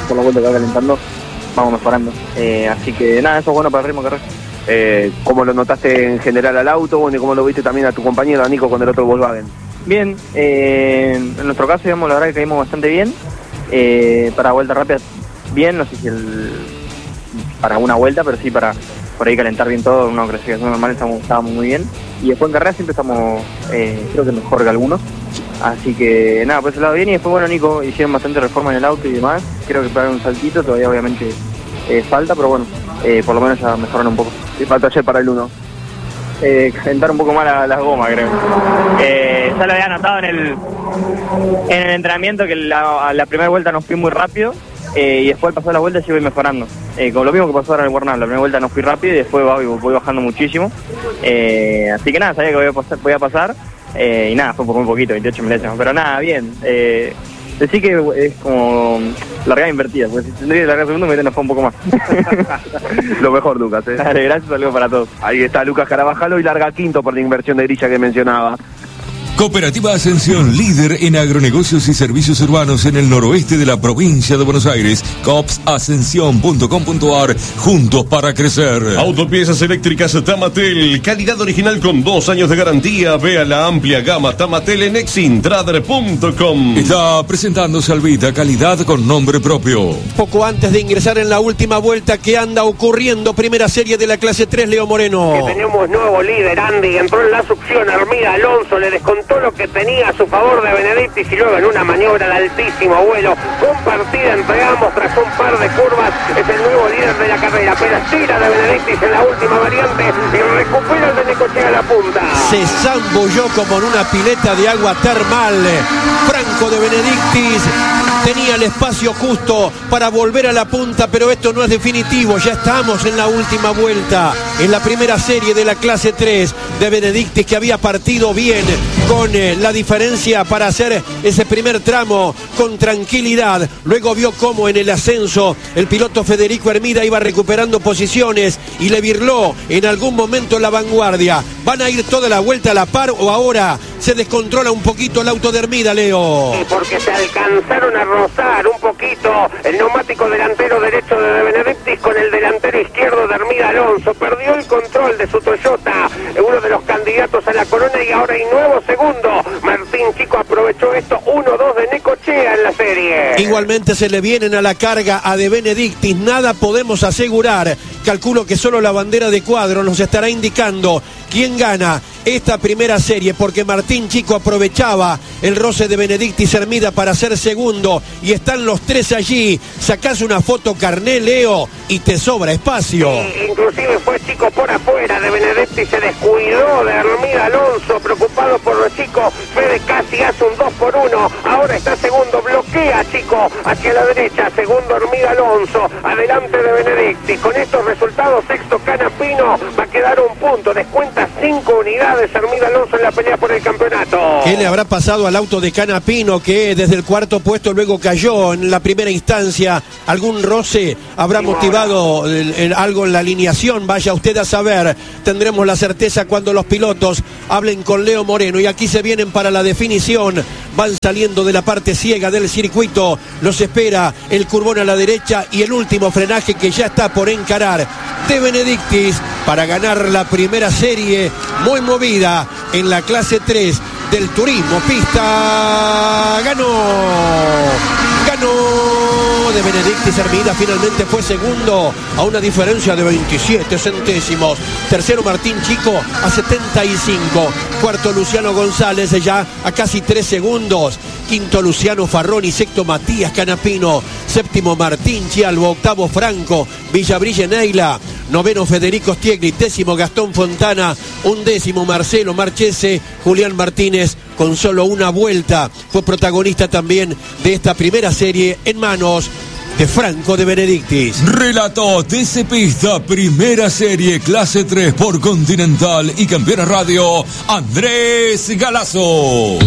por la vuelta que va calentando, vamos mejorando. Así que nada, eso es bueno para el ritmo de carrera. ¿Cómo lo notaste en general al auto? Bueno, y cómo lo viste también a tu compañero, a Nico, con el otro Volkswagen. Bien, en nuestro caso, digamos, la verdad que caímos bastante bien. Para vuelta rápida, bien, no sé si para una vuelta, pero sí para por ahí calentar bien todo, una clasificación normal estábamos muy bien. Y después en carrera siempre estamos, creo que mejor que algunos. Así que nada, por ese lado bien. Y después, bueno, Nico, hicieron bastante reforma en el auto y demás. Creo que pegaron un saltito, todavía obviamente falta, pero bueno, por lo menos ya mejoraron un poco. ¿Qué falta ayer para el 1? Calentar un poco más las gomas, creo. Ya lo había notado en el entrenamiento que la primera vuelta nos fui muy rápido. Y después al pasar la vuelta sí voy mejorando. Con lo mismo que pasó ahora en el Warner, la primera vuelta no fui rápido y después voy bajando muchísimo. Así que nada, sabía que voy a pasar. Y nada, fue por muy poquito, 28 milésimas. Pero nada, bien. Decí que es como largada invertida, porque si tendría que largar segundo me hubiera enojado un poco más. Lo mejor, Lucas. Dale, gracias, saludos para todos. Ahí está Lucas Carabajalo y larga quinto por la inversión de grilla que mencionaba. Cooperativa Ascensión, líder en agronegocios y servicios urbanos en el noroeste de la provincia de Buenos Aires. copsascension.com.ar, juntos para crecer. Autopiezas eléctricas Tamatel, calidad original con 2 años de garantía. Vea la amplia gama Tamatel en exintrader.com. Está presentándose Alvita, calidad con nombre propio. Poco antes de ingresar en la última vuelta que anda ocurriendo, primera serie de la clase 3, Leo Moreno. Que tenemos nuevo líder, Andy, entró en la succión, Armida Alonso le descontó lo que tenía a su favor de Benedictis y luego en una maniobra de altísimo vuelo compartida entregamos tras un par de curvas, es el nuevo líder de la carrera, pero estira de Benedictis en la última variante y recupera el de Necochea a la punta. Se zambulló como en una pileta de agua termal. Franco de Benedictis tenía el espacio justo para volver a la punta, pero esto no es definitivo, ya estamos en la última vuelta, en la primera serie de la clase 3 de Benedictis, que había partido bien con la diferencia para hacer ese primer tramo con tranquilidad. Luego vio cómo en el ascenso el piloto Federico Hermida iba recuperando posiciones y le virló en algún momento la vanguardia. ¿Van a ir toda la vuelta a la par o ahora se descontrola un poquito el auto de Hermida, Leo? Sí, porque se alcanzaron a rozar un poquito el neumático delantero derecho de Benedictis con el delantero izquierdo de Hermida Alonso. Perdió el control de su Toyota, uno de los candidatos a la corona, y ahora hay nuevo segundo. Martín Chico aprovechó esto, 1-2 de Necochea en la serie. Igualmente se le vienen a la carga a De Benedictis, nada podemos asegurar. Calculo que solo la bandera de cuadro nos estará indicando quién gana esta primera serie, porque Martín Chico aprovechaba el roce de Benedictis Hermida para ser segundo y están los tres allí. Sacás una foto carné, Leo, y te sobra espacio. Inclusive fue Chico por afuera de Benedictis, se descuidó de Hermida Alonso, preocupado por los chicos. Fede casi hace un 2-1, ahora está segundo, bloquea Chico hacia la derecha, segundo Hermida Alonso, adelante de Benedictis. Con estos resultados, sexto Canapino, va a quedar un punto, descuenta 5 unidades Hermida Alonso en la pelea por el campeonato. ¿Qué le habrá pasado al auto de Canapino, que desde el cuarto puesto luego cayó en la primera instancia? ¿Algún roce habrá motivado algo en la alineación? Vaya usted a saber. Tendremos la certeza cuando los pilotos hablen con Leo Moreno. Y aquí se vienen para la definición. Van saliendo de la parte ciega del circuito. Los espera el curbón a la derecha y el último frenaje que ya está por encarar de Benedictis para ganar la primera serie muy movida en la clase 3 del turismo pista. Ganó de Benedictis Hermida, finalmente fue segundo a una diferencia de 27 centésimos. Tercero Martín Chico a 75. Cuarto Luciano González ya a casi 3 segundos. Quinto Luciano Farroni, sexto Matías Canapino, séptimo Martín Chialvo, octavo Franco Villabrille Neila, noveno Federico Stiegli, décimo Gastón Fontana, undécimo Marcelo Marchese. Julián Martínez, con solo una vuelta, fue protagonista también de esta primera serie en manos de Franco de Benedictis. Relató TC Pista, primera serie, clase 3 por Continental y Campeones Radio, Andrés Galazo.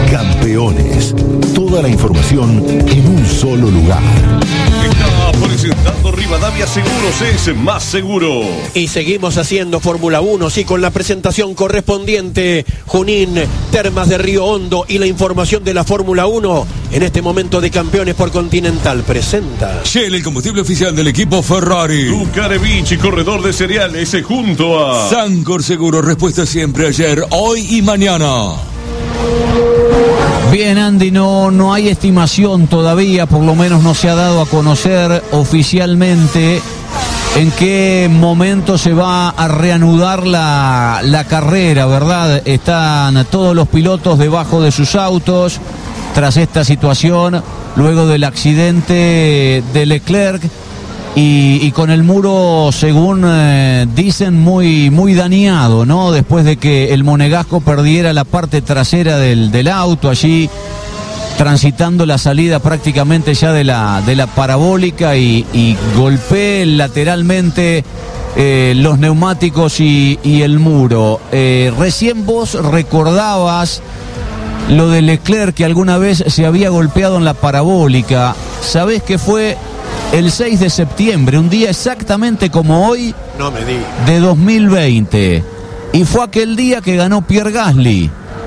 Campeones, toda la información en un solo lugar. Está por Hacendado Rivadavia Seguros es más seguro. Y seguimos haciendo Fórmula 1, sí, con la presentación correspondiente. Junín, Termas de Río Hondo y la información de la Fórmula 1 en este momento de Campeones por Continental presenta Shell, el combustible oficial del equipo Ferrari. Ducarevich, corredor de cereales, junto a Sancor Seguro, respuesta siempre ayer, hoy y mañana. Bien, Andy, no hay estimación todavía, por lo menos no se ha dado a conocer oficialmente en qué momento se va a reanudar la carrera, ¿verdad? Están todos los pilotos debajo de sus autos tras esta situación, luego del accidente de Leclerc y con el muro, según dicen, muy dañado, ¿no? Después de que el monegasco perdiera la parte trasera del auto, allí transitando la salida prácticamente ya de la parabólica y golpee lateralmente los neumáticos y el muro. Recién vos recordabas lo de Leclerc, que alguna vez se había golpeado en la parabólica. ¿Sabés que fue el 6 de septiembre, un día exactamente como hoy, no me digas, de 2020? Y fue aquel día que ganó Pierre Gasly.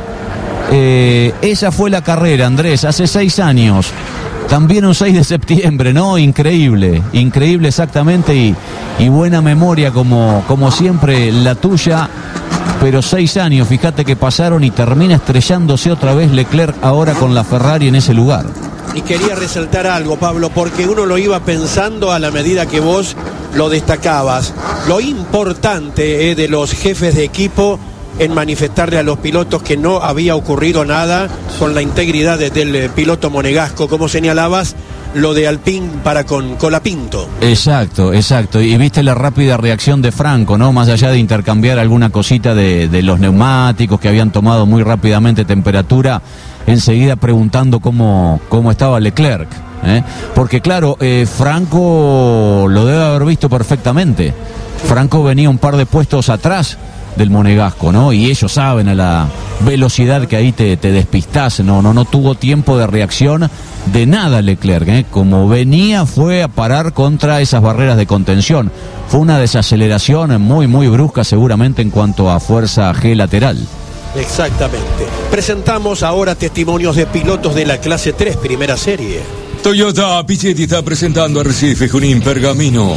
Esa fue la carrera, Andrés, hace 6 años. También un 6 de septiembre, ¿no? Increíble exactamente, y buena memoria como siempre la tuya. Pero 6 años, fíjate que pasaron y termina estrellándose otra vez Leclerc ahora con la Ferrari en ese lugar. Y quería resaltar algo, Pablo, porque uno lo iba pensando a la medida que vos lo destacabas. Lo importante de los jefes de equipo en manifestarle a los pilotos que no había ocurrido nada con la integridad del piloto monegasco, como señalabas, lo de Alpine para con Colapinto. Exacto. Y viste la rápida reacción de Franco, ¿no? Más allá de intercambiar alguna cosita de los neumáticos que habían tomado muy rápidamente temperatura, enseguida preguntando cómo estaba Leclerc, ¿eh? Porque claro, Franco lo debe haber visto perfectamente. Franco venía un par de puestos atrás del monegasco, ¿no? Y ellos saben a la velocidad que ahí te despistás, no tuvo tiempo de reacción de nada Leclerc, ¿eh? Como venía fue a parar contra esas barreras de contención. Fue una desaceleración muy brusca seguramente en cuanto a fuerza G lateral. Exactamente. Presentamos ahora testimonios de pilotos de la clase 3, primera serie. Toyota Pichetti está presentando a Recife, Junín, Pergamino.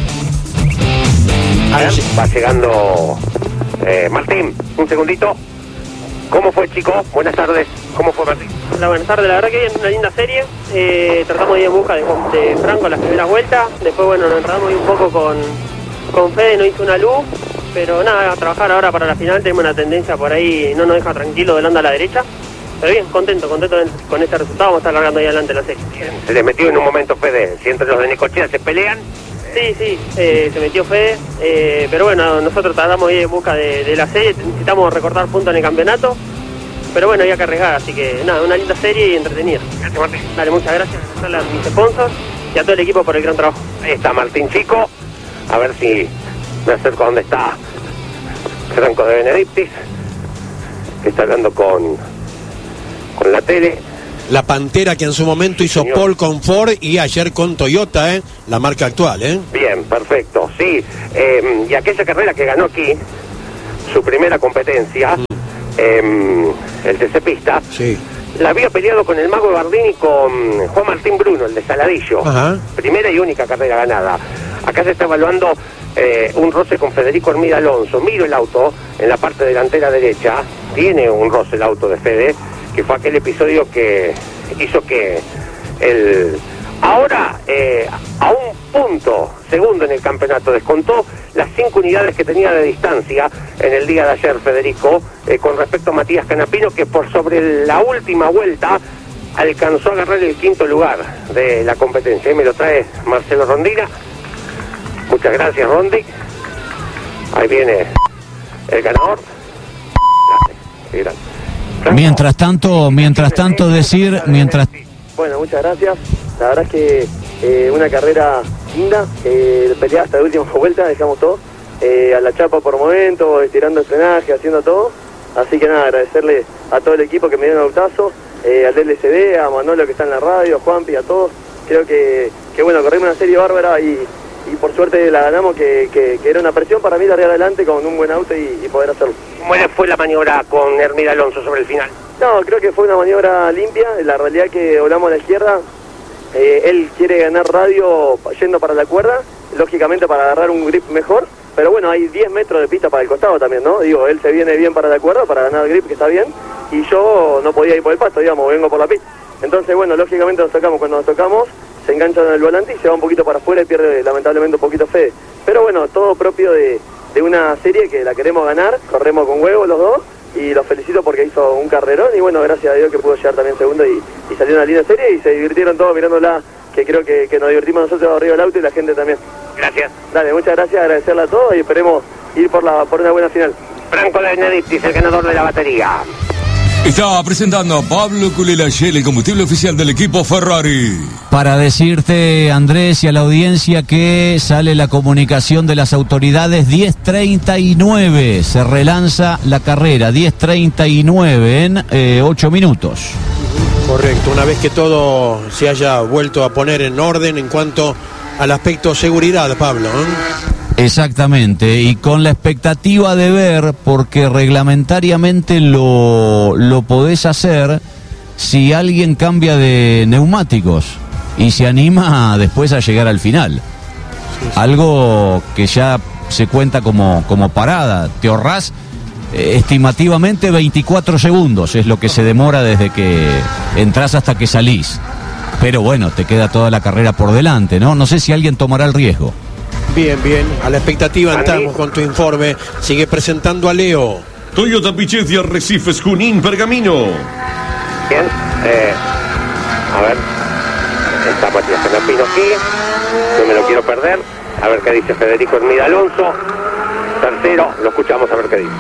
Va llegando Martín, un segundito. ¿Cómo fue, chico? Buenas tardes. ¿Cómo fue, Martín? Hola, buenas tardes. La verdad que bien, una linda serie. Tratamos de ir en busca de Franco en las primeras vueltas. Después, bueno, nos enredamos un poco con Fede, no hizo una luz. Pero nada, a trabajar ahora para la final. Tenemos una tendencia por ahí, no nos deja tranquilo, delante a la derecha. Pero bien, contento con este resultado. Vamos a estar largando ahí adelante la serie. Se le metió en un momento Fede. Si entre los de Necochea se pelean. Sí, se metió Fede, pero bueno, nosotros tratamos de ir en busca de la serie, necesitamos recortar puntos en el campeonato, pero bueno, había que arriesgar, así que nada, una linda serie y entretenida. Gracias, Martín. Dale, muchas gracias a mis sponsors y a todo el equipo por el gran trabajo. Ahí está Martín, chico, a ver si me acerco a donde está Franco de Benedictis, que está hablando con la tele. La Pantera que en su momento hizo pole con Ford y ayer con Toyota, la marca actual. Bien, perfecto, sí. Y aquella carrera que ganó aquí, su primera competencia, el TC Pista, sí, la había peleado con el Mago Bardini y con Juan Martín Bruno, el de Saladillo. Ajá. Primera y única carrera ganada. Acá se está evaluando un roce con Federico Hermida Alonso. Miro el auto en la parte delantera derecha, tiene un roce el auto de Fede, que fue aquel episodio que hizo que ahora a un punto segundo en el campeonato descontó las 5 unidades que tenía de distancia en el día de ayer Federico con respecto a Matías Canapino, que por sobre la última vuelta alcanzó a agarrar el 5º lugar de la competencia. Y me lo trae Marcelo Rondina. Muchas gracias, Rondi. Ahí viene el ganador. Gracias. Mientras tanto decir, Bueno, muchas gracias. La verdad es que una carrera linda, peleada hasta la última vuelta, dejamos todo. A la chapa por momento, estirando el frenaje, haciendo todo. Así que nada, agradecerle a todo el equipo que me dio un autazo, al LCD, a Manolo que está en la radio, a Juanpi, a todos. Creo que bueno, corrimos una serie bárbara y por suerte la ganamos, que era una presión para mí de arriba adelante con un buen auto y poder hacerlo. ¿Cómo le fue la maniobra con Hermida Alonso sobre el final? No, creo que fue una maniobra limpia. La realidad que volamos a la izquierda, él quiere ganar radio yendo para la cuerda, lógicamente para agarrar un grip mejor, pero bueno, hay 10 metros de pista para el costado también, ¿no? Digo, él se viene bien para la cuerda, para ganar el grip, que está bien, y yo no podía ir por el pasto, digamos, vengo por la pista. Entonces, bueno, lógicamente nos tocamos. Cuando nos tocamos, se engancha en el volante y se va un poquito para afuera y pierde lamentablemente un poquito Fede. Pero bueno, todo propio de una serie que la queremos ganar, corremos con huevo los dos, y los felicito porque hizo un carrerón, y bueno, gracias a Dios que pudo llegar también segundo y salió una linda serie y se divirtieron todos mirándola, que creo que nos divertimos nosotros arriba del auto y la gente también. Gracias. Dale, muchas gracias, agradecerle a todos y esperemos ir por una buena final. Franco de Benedictis, el ganador de la batería. Está presentando a Pablo Culilayel, el combustible oficial del equipo Ferrari. Para decirte, Andrés, y a la audiencia que sale la comunicación de las autoridades 10:39. Se relanza la carrera, 10:39 en 8 minutos. Correcto, una vez que todo se haya vuelto a poner en orden en cuanto al aspecto seguridad, Pablo, ¿eh? Exactamente, y con la expectativa de ver, porque reglamentariamente lo podés hacer si alguien cambia de neumáticos y se anima después a llegar al final. Sí. Algo que ya se cuenta como parada. Te ahorrás estimativamente 24 segundos, es lo que se demora desde que entras hasta que salís. Pero bueno, te queda toda la carrera por delante, ¿no? No sé si alguien tomará el riesgo. Bien, a la expectativa estamos con tu informe. Sigue presentando a Leo. Toyota Pichetti, Arrecifes, Junín, Pergamino. Bien, a ver, está Matías Canapino aquí, no me lo quiero perder. A ver qué dice Federico Hermida Alonso. Tercero, lo escuchamos a ver qué dice.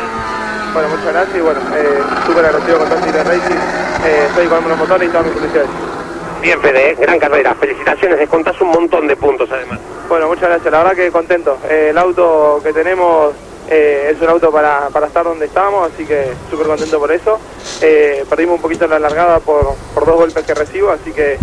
Bueno, muchas gracias y bueno, súper agradecido con todo el Racing. Estoy con los motores y todas mis felicidades. Bien, Fede, gran carrera, felicitaciones, descontás un montón de puntos además. Bueno, muchas gracias, la verdad que contento. El auto que tenemos es un auto para estar donde estamos, así que súper contento por eso. Perdimos un poquito la largada por 2 golpes que recibo, así que...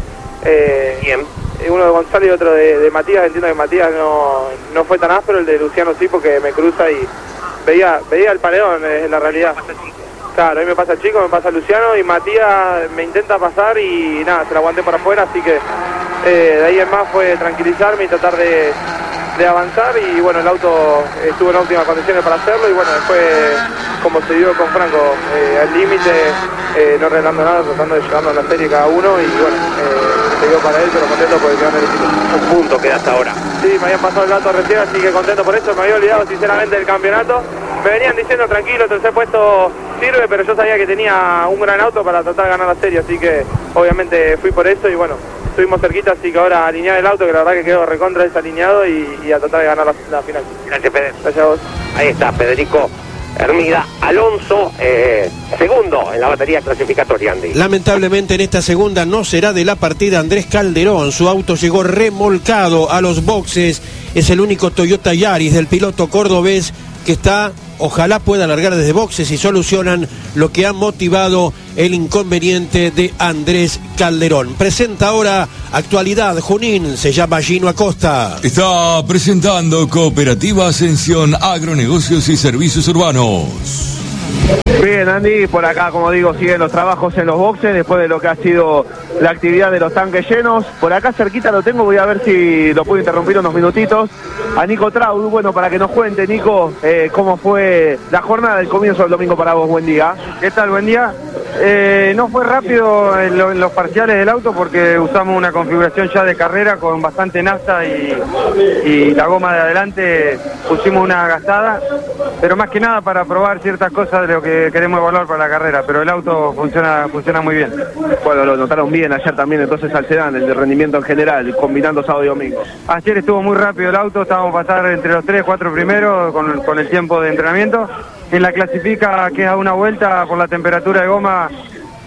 Bien. Uno de Gonzalo y otro de Matías. Entiendo que Matías no fue tan áspero, el de Luciano sí, porque me cruza y veía el paredón, es la realidad. Claro, ahí me pasa el chico, me pasa Luciano y Matías me intenta pasar y nada, se la aguanté por afuera, así que de ahí en más fue tranquilizarme y tratar de avanzar y bueno, el auto estuvo en óptimas condiciones para hacerlo y bueno, después como se dio con Franco, al límite, no arreglando nada, tratando de llevarnos a la serie cada uno y bueno, se dio para él, pero contento porque quedó en el equipo. Un punto queda hasta ahora. Sí, me habían pasado el dato recién, así que contento por eso, me había olvidado sinceramente del campeonato. Me venían diciendo tranquilo, el tercer puesto sirve, pero yo sabía que tenía un gran auto para tratar de ganar la serie, así que obviamente fui por eso y bueno, estuvimos cerquita, así que ahora alinear el auto, que la verdad que quedó recontra desalineado y a tratar de ganar la final. Gracias, Fede. Gracias a vos. Ahí está Federico Hermida Alonso, segundo en la batería clasificatoria, Andy. Lamentablemente en esta segunda no será de la partida Andrés Calderón. Su auto llegó remolcado a los boxes. Es el único Toyota Yaris del piloto cordobés que está, ojalá pueda largar desde boxes y solucionan lo que ha motivado el inconveniente de Andrés Calderón. Presenta ahora Actualidad Junín, se llama Gino Acosta. Está presentando Cooperativa Ascensión Agronegocios y Servicios Urbanos. Bien, Andy, por acá, como digo, siguen los trabajos en los boxes después de lo que ha sido la actividad de los tanques llenos. Por acá cerquita lo tengo, voy a ver si lo puedo interrumpir unos minutitos. A Nico Traud, bueno, para que nos cuente, Nico, cómo fue la jornada del comienzo del domingo para vos. Buen día. ¿Qué tal? Buen día. No fue rápido en los parciales del auto porque usamos una configuración ya de carrera con bastante nafta y la goma de adelante pusimos una gastada, pero más que nada para probar ciertas cosas de lo que queremos evaluar para la carrera, pero el auto funciona muy bien. Bueno, lo notaron bien ayer también entonces al sedán, el de rendimiento en general, combinando sábado y domingo. Ayer estuvo muy rápido el auto, estábamos a pasar entre los 3-4 primeros con el tiempo de entrenamiento. En la clasifica, que es a una vuelta, por la temperatura de goma,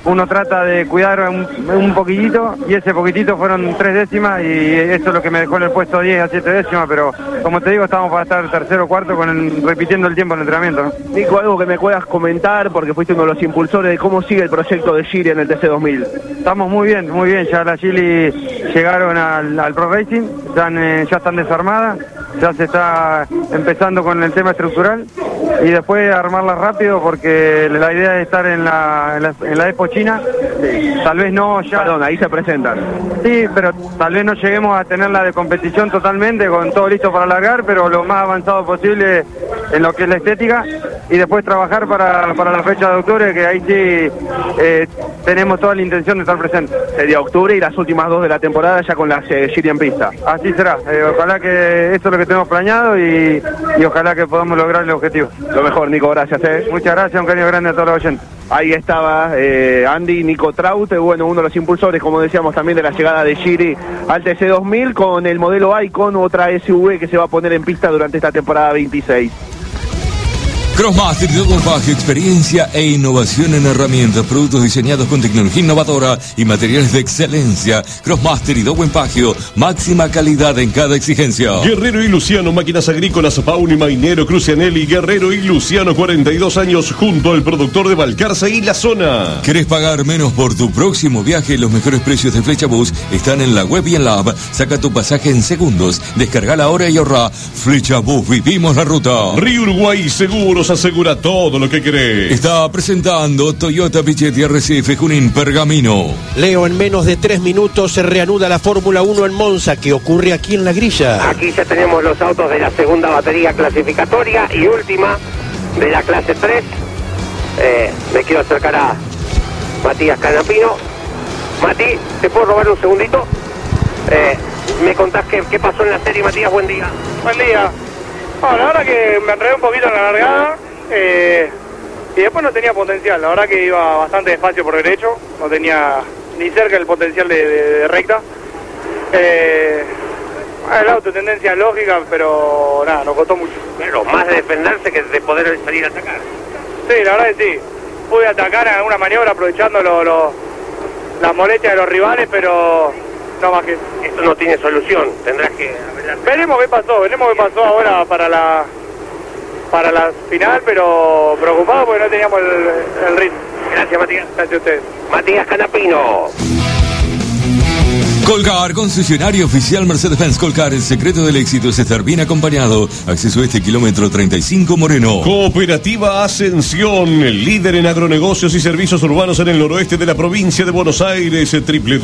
uno trata de cuidar un poquitito, y ese poquitito fueron 3 décimas, y eso es lo que me dejó en el puesto 10 a 7 décimas, pero como te digo, estamos para estar tercero o cuarto repitiendo el tiempo en el entrenamiento, ¿no? Nico, algo que me puedas comentar, porque fuiste uno de los impulsores de cómo sigue el proyecto de Giri en el TC2000. Estamos muy bien, ya las Gili llegaron al Pro Racing, ya están desarmadas, ya se está empezando con el tema estructural, y después armarlas rápido, porque la idea es estar en la Expo China. Tal vez no ya... Perdón, ahí se presentan. Sí, pero tal vez no lleguemos a tenerla de competición totalmente, con todo listo para largar, pero lo más avanzado posible en lo que es la estética, y después trabajar para la fecha de octubre, que ahí sí tenemos toda la intención de estar presentes. Sería octubre y las últimas 2 de la temporada ya con las Giri en pista. Así será, ojalá que esto es lo que tenemos planeado, y ojalá que podamos lograr el objetivo. Lo mejor, Nico, gracias. Muchas gracias, un cariño grande a todos los oyentes. Ahí estaba Andy, Nico Traute, bueno, uno de los impulsores, como decíamos, también de la llegada de Giri al TC2000 con el modelo Icon, otra SUV que se va a poner en pista durante esta temporada 26. Crossmaster y Dow Empaque, experiencia e innovación en herramientas, productos diseñados con tecnología innovadora y materiales de excelencia. Crossmaster y Dow Empaque, máxima calidad en cada exigencia. Guerrero y Luciano, máquinas agrícolas, Pauni, Mainero, Crucianelli. Guerrero y Luciano, 42 años, junto al productor de Balcarce y la zona. ¿Querés pagar menos por tu próximo viaje? Los mejores precios de Flechabus están en la web y en la app. Saca tu pasaje en segundos. Descargala ahora y ahorra. Flechabus, vivimos la ruta. Río Uruguay Seguros, asegura todo lo que querés. Está presentando Toyota Pichetti RCF Junín Pergamino. Leo, en menos de 3 minutos se reanuda la Fórmula 1 en Monza. ¿Qué ocurre aquí en la grilla? Aquí ya tenemos los autos de la segunda batería clasificatoria y última de la clase 3. Me quiero acercar a Matías Canapino. Mati, ¿te puedo robar un segundito? ¿Me contás qué pasó en la serie, Matías? Buen día. Buen día. No, la verdad que me enredé un poquito en la largada, y después no tenía potencial. La verdad que iba bastante despacio por derecho, no tenía ni cerca el potencial de recta. El auto, tendencia lógica, pero nada, nos costó mucho. Pero más de defenderse que de poder salir a atacar. Sí, la verdad que sí. Pude atacar en alguna maniobra aprovechando las molestias de los rivales, pero no más que eso. Esto no tiene solución, tendrás que arreglar. Veremos qué pasó ahora para la final, pero preocupado porque no teníamos el ritmo. Gracias, Matías. Gracias a ustedes. Matías Canapino. Colcar, concesionario oficial Mercedes-Benz. Colcar, el secreto del éxito es estar bien acompañado. Acceso a este kilómetro 35 Moreno. Cooperativa Ascensión, el líder en agronegocios y servicios urbanos en el noroeste de la provincia de Buenos Aires.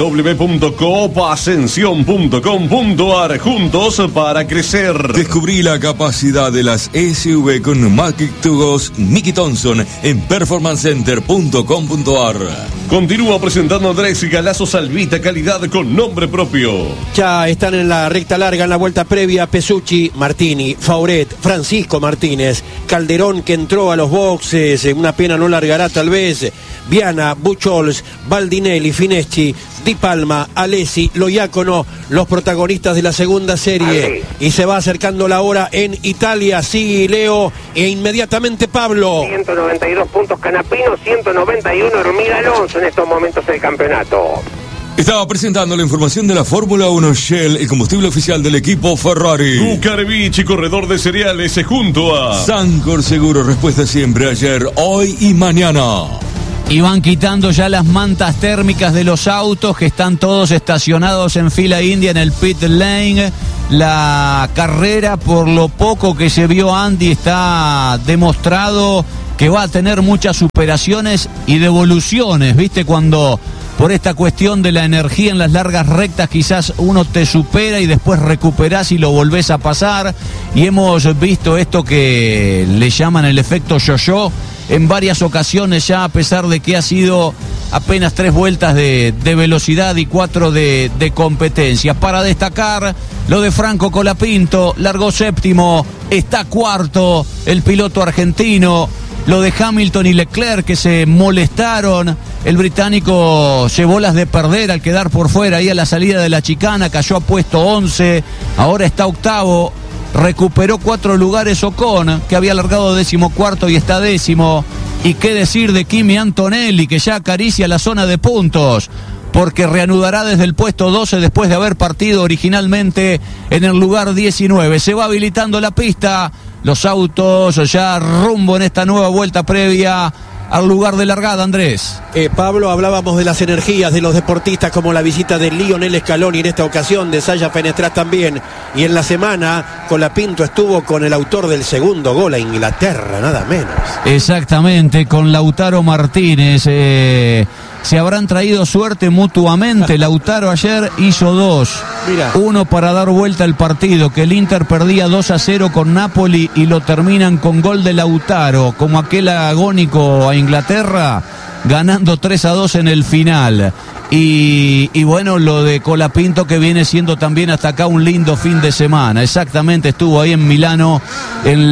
www.coopaascensión.com.ar. Juntos para crecer. Descubrí la capacidad de las SUV con Magic Tugos Nicky Thompson en performancecenter.com.ar. Continúa presentando Andrés Galazo Salvita, calidad con nombre propio. Ya están en la recta larga, en la vuelta previa, Pesucci, Martini, Fauret, Francisco Martínez, Calderón, que entró a los boxes, una pena no largará tal vez, Viana, Buchholz, Baldinelli, Fineschi, Di Palma, Alessi, Loiacono, los protagonistas de la segunda serie. Y se va acercando la hora en Italia, sí, Leo, e inmediatamente Pablo. 192 puntos Canapino, 191 Hermida Alonso en estos momentos del campeonato. Estaba presentando la información de la Fórmula 1 Shell, el combustible oficial del equipo Ferrari. Cucarevich, corredor de cereales, junto a Sancor Seguro, respuesta siempre, ayer, hoy y mañana. Y van quitando ya las mantas térmicas de los autos que están todos estacionados en fila india en el pit lane. La carrera, por lo poco que se vio, Andy, está demostrado que va a tener muchas superaciones y devoluciones, ¿viste? Cuando por esta cuestión de la energía en las largas rectas quizás uno te supera y después recuperás y lo volvés a pasar. Y hemos visto esto que le llaman el efecto yo-yo en varias ocasiones ya, a pesar de que ha sido apenas 3 vueltas de velocidad y 4 de competencia. Para destacar lo de Franco Colapinto, largó séptimo, está cuarto el piloto argentino. Lo de Hamilton y Leclerc, que se molestaron. El británico llevó las de perder al quedar por fuera ahí a la salida de la chicana, cayó a puesto 11, ahora está octavo. Recuperó 4 lugares Ocon, que había largado 14º y está 10º. Y qué decir de Kimi Antonelli, que ya acaricia la zona de puntos, porque reanudará desde el puesto 12 después de haber partido originalmente en el lugar 19. Se va habilitando la pista, los autos ya rumbo en esta nueva vuelta previa al lugar de largada, Andrés. Pablo, hablábamos de las energías de los deportistas, como la visita de Lionel Scaloni en esta ocasión, de Saya Fenestrat también, y en la semana Colapinto estuvo con el autor del segundo gol a Inglaterra, nada menos. Exactamente, con Lautaro Martínez. Se habrán traído suerte mutuamente. Lautaro ayer hizo 2. Mira. Uno para dar vuelta al partido, que el Inter perdía 2-0 con Napoli y lo terminan con gol de Lautaro, como aquel agónico a Inglaterra, ganando 3-2 en el final. Y bueno, lo de Colapinto, que viene siendo también hasta acá un lindo fin de semana. Exactamente, estuvo ahí en Milano en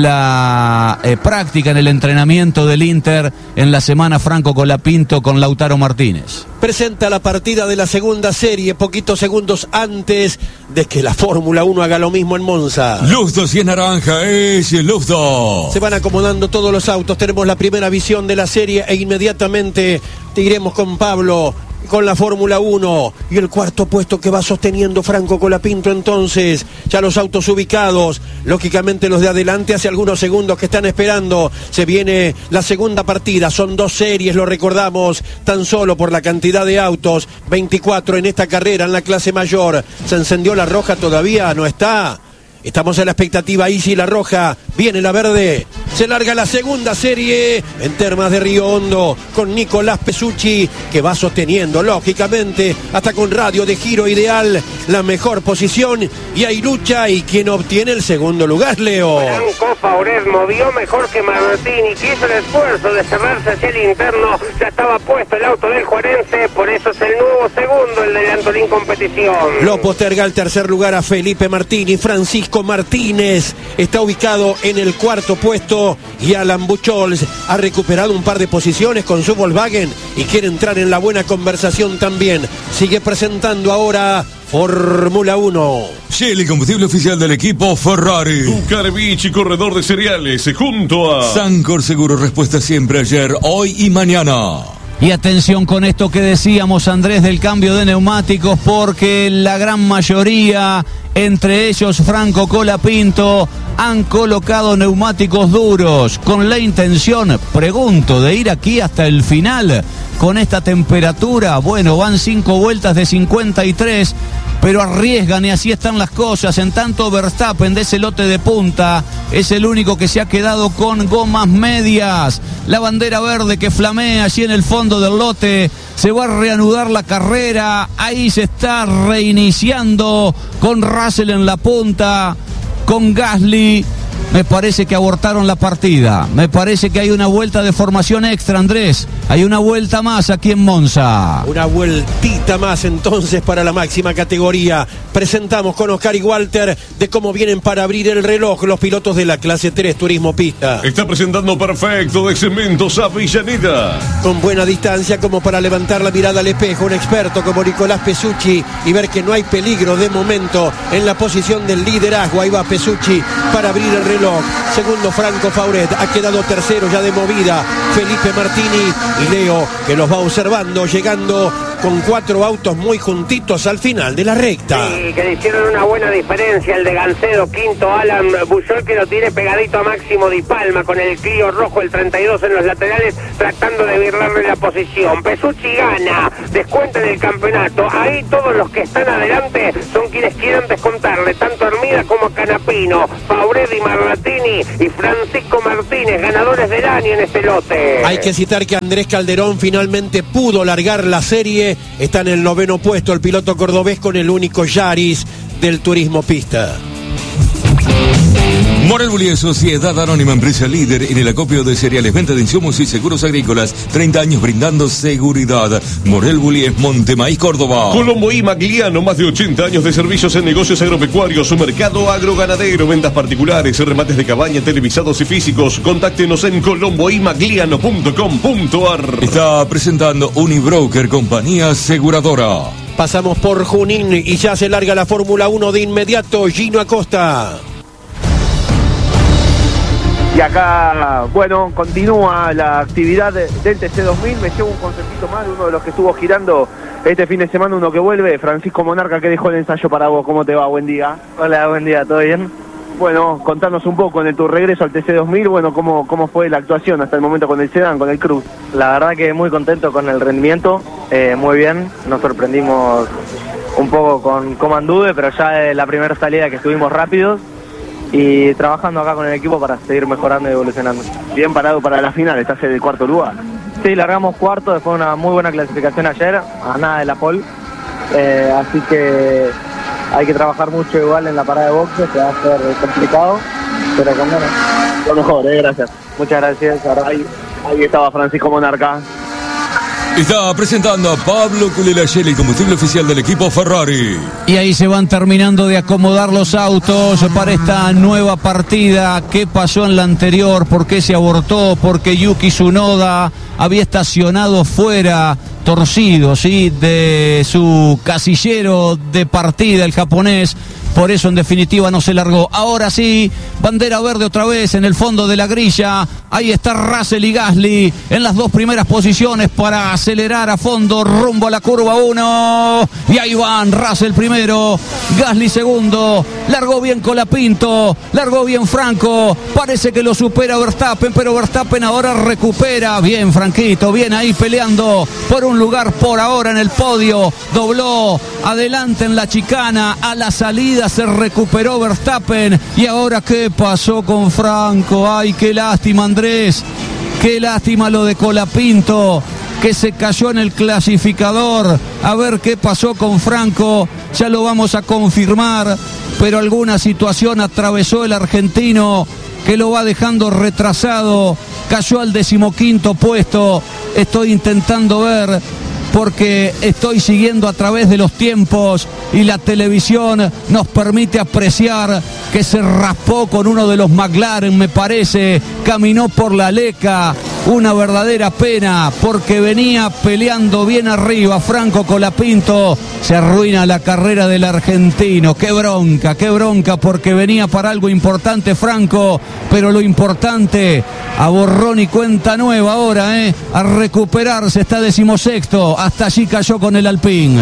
la práctica, en el entrenamiento del Inter en la semana. Franco Colapinto con Lautaro Martínez. Presenta la partida de la segunda serie, poquitos segundos antes de que la Fórmula 1 haga lo mismo en Monza. Lufdo, si es naranja, es Lufdo. Se van acomodando todos los autos, tenemos la primera visión de la serie e inmediatamente te iremos con Pablo, con la Fórmula 1 y el cuarto puesto que va sosteniendo Franco Colapinto. Entonces, ya los autos ubicados, lógicamente los de adelante hace algunos segundos que están esperando. Se viene la segunda partida, son 2 series, lo recordamos, tan solo por la cantidad de autos, 24 en esta carrera en la clase mayor. Se encendió la roja, todavía no está. Estamos en la expectativa, ahí sí la roja, viene la verde, se larga la segunda serie en Termas de Río Hondo con Nicolás Pesucci, que va sosteniendo lógicamente hasta con radio de giro ideal la mejor posición, y hay lucha. Y quien obtiene el segundo lugar, Leo. Franco Fauret movió mejor que Martini, quiso el esfuerzo de cerrarse hacia el interno, ya estaba puesto el auto del juarense, por eso es el nuevo segundo el de Antolín competición. Lo posterga el tercer lugar a Felipe Martini. Francisco Martínez está ubicado en el cuarto puesto y Alan Buchholz ha recuperado un par de posiciones con su Volkswagen y quiere entrar en la buena conversación también. Sigue presentando ahora Fórmula 1. Shell, el combustible oficial del equipo Ferrari. Ucarbich, corredor de cereales, junto a Sancor Seguro, respuesta siempre ayer, hoy y mañana. Y atención con esto que decíamos, Andrés, del cambio de neumáticos, porque la gran mayoría, entre ellos Franco Colapinto, han colocado neumáticos duros con la intención, pregunto, de ir aquí hasta el final con esta temperatura. Bueno, van 5 vueltas de 53, pero arriesgan y así están las cosas. En tanto, Verstappen, de ese lote de punta, es el único que se ha quedado con gomas medias. La bandera verde que flamea allí en el fondo del lote. Se va a reanudar la carrera. Ahí se está reiniciando con Russell en la punta, con Gasly. Me parece que abortaron la partida. Me parece que hay una vuelta de formación extra, Andrés. Hay una vuelta más aquí en Monza. Una vueltita más entonces para la máxima categoría. Presentamos con Oscar y Walter de cómo vienen para abrir el reloj los pilotos de la clase 3 Turismo Pista. Está presentando Perfecto de Cementos Avellaneda. Con buena distancia como para levantar la mirada al espejo, un experto como Nicolás Pesucci y ver que no hay peligro de momento en la posición del liderazgo. Ahí va Pesucci para abrir el reloj. Segundo Franco Fauret, ha quedado tercero ya de movida Felipe Martini y Leo, que los va observando, llegando con 4 autos muy juntitos al final de la recta. Sí, que le hicieron una buena diferencia el de Gancedo, quinto Alan Buchholz, que lo tiene pegadito a Máximo Di Palma con el Clio rojo, el 32 en los laterales, tratando de virlarle la posición. Pesucci gana, descuenta en el campeonato. Ahí todos los que están adelante son quienes quieran descontarle, tanto Armida como Canapino, Fauret y Martini y Francisco Martínez, ganadores del año en este lote. Hay que citar que Andrés Calderón finalmente pudo largar la serie. Está en el 9º puesto el piloto cordobés con el único Yaris del Turismo Pista. Morel Bullies, sociedad anónima, empresa líder en el acopio de cereales, venta de insumos y seguros agrícolas, 30 años brindando seguridad. Morel Bullies, Montemaíz, Córdoba. Colombo y Magliano, más de 80 años de servicios en negocios agropecuarios, su mercado agroganadero, ventas particulares, remates de cabaña, televisados y físicos. Contáctenos en colomboymagliano.com.ar. Está presentando Unibroker, compañía aseguradora. Pasamos por Junín y ya se larga la Fórmula 1 de inmediato. Gino Acosta. Y acá, bueno, continúa la actividad del TC2000. Me llevo un conceptito más de uno de los que estuvo girando este fin de semana, uno que vuelve. Francisco Monarca, que dejó el ensayo para vos. ¿Cómo te va? Buen día. Hola, buen día, ¿todo bien? Bueno, contanos un poco en tu regreso al TC2000, bueno, cómo fue la actuación hasta el momento con el sedán, con el Cruz. La verdad que muy contento con el rendimiento, muy bien. Nos sorprendimos un poco con cómo anduve, pero ya es la primera salida que estuvimos rápidos. Y trabajando acá con el equipo para seguir mejorando y evolucionando. Bien parado para la final, estás en el cuarto lugar. Sí, largamos cuarto, después de una muy buena clasificación ayer, a nada de la pole. Así que hay que trabajar mucho igual en la parada de boxes, que va a ser complicado, pero con ganas. Lo mejor, gracias. Muchas gracias. Ahí estaba Francisco Monarca. Está presentando a Pablo Culilayeli, el combustible oficial del equipo Ferrari. Y ahí se van terminando de acomodar los autos para esta nueva partida. ¿Qué pasó en la anterior? ¿Por qué se abortó? Porque Yuki Tsunoda había estacionado fuera, torcido, ¿sí?, de su casillero de partida, el japonés. Por eso, en definitiva, no se largó. Ahora sí, bandera verde otra vez en el fondo de la grilla. Ahí está Russell y Gasly en las dos primeras posiciones para acelerar a fondo rumbo a la curva 1. Y ahí van, Russell primero, Gasly segundo. Largó bien Colapinto, largó bien Franco. Parece que lo supera Verstappen, pero Verstappen ahora recupera. Bien, Franquito, bien ahí peleando por un lugar por ahora en el podio. Dobló adelante en la chicana, a la salida se recuperó Verstappen. Y ahora, ¿qué pasó con Franco? Ay, qué lástima, Andrés, qué lástima lo de Colapinto, que se cayó en el clasificador. A ver qué pasó con Franco, ya lo vamos a confirmar, pero alguna situación atravesó el argentino que lo va dejando retrasado. Cayó al 15º puesto. Estoy intentando ver, porque estoy siguiendo a través de los tiempos y la televisión nos permite apreciar que se raspó con uno de los McLaren, me parece, caminó por la leca. Una verdadera pena, porque venía peleando bien arriba Franco Colapinto. Se arruina la carrera del argentino. Qué bronca, porque venía para algo importante Franco, pero lo importante, a borrón y cuenta nueva ahora, a recuperarse. Está 16º, hasta allí cayó con el Alpine.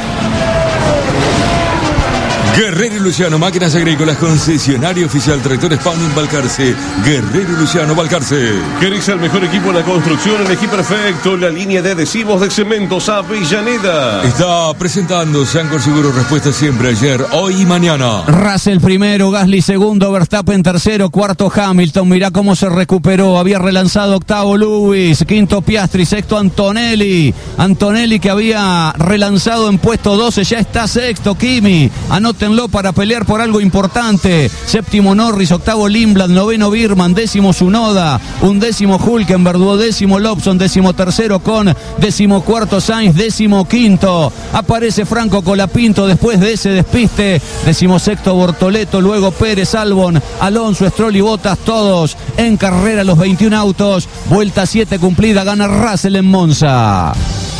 Guerrero y Luciano, máquinas agrícolas, concesionario oficial, tractores Paunin Balcarce. Guerrero y Luciano, Balcarce. ¿Querés el mejor equipo en la construcción? Elegí perfecto la línea de adhesivos de Cementos Avellaneda. Está presentando Sancor Seguro, respuesta siempre, ayer, hoy y mañana. Russell primero, Gasly segundo, Verstappen tercero, cuarto Hamilton. Mirá cómo se recuperó, había relanzado octavo Lewis, quinto Piastri, sexto Antonelli. Antonelli, que había relanzado en puesto 12, ya está sexto Kimi. Anótenlo para pelear por algo importante. Séptimo Norris, octavo Lindblad, noveno Birman, décimo Tsunoda, undécimo Hülkenberg, duodécimo Lobson, decimotercero Con, decimocuarto Sainz, decimoquinto aparece Franco Colapinto después de ese despiste, decimosexto Bortoleto, luego Pérez, Albon, Alonso, Stroll y Bottas, todos en carrera los 21 autos. Vuelta 7 cumplida, gana Russell en Monza.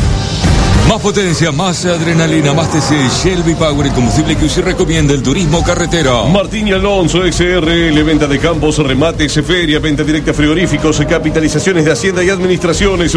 Más potencia, más adrenalina, más TC, Shelby Power, el combustible que usted recomienda, el turismo carretera. Martín y Alonso, XRL, venta de campos, remates, feria, venta directa, frigoríficos, capitalizaciones de Hacienda y Administraciones,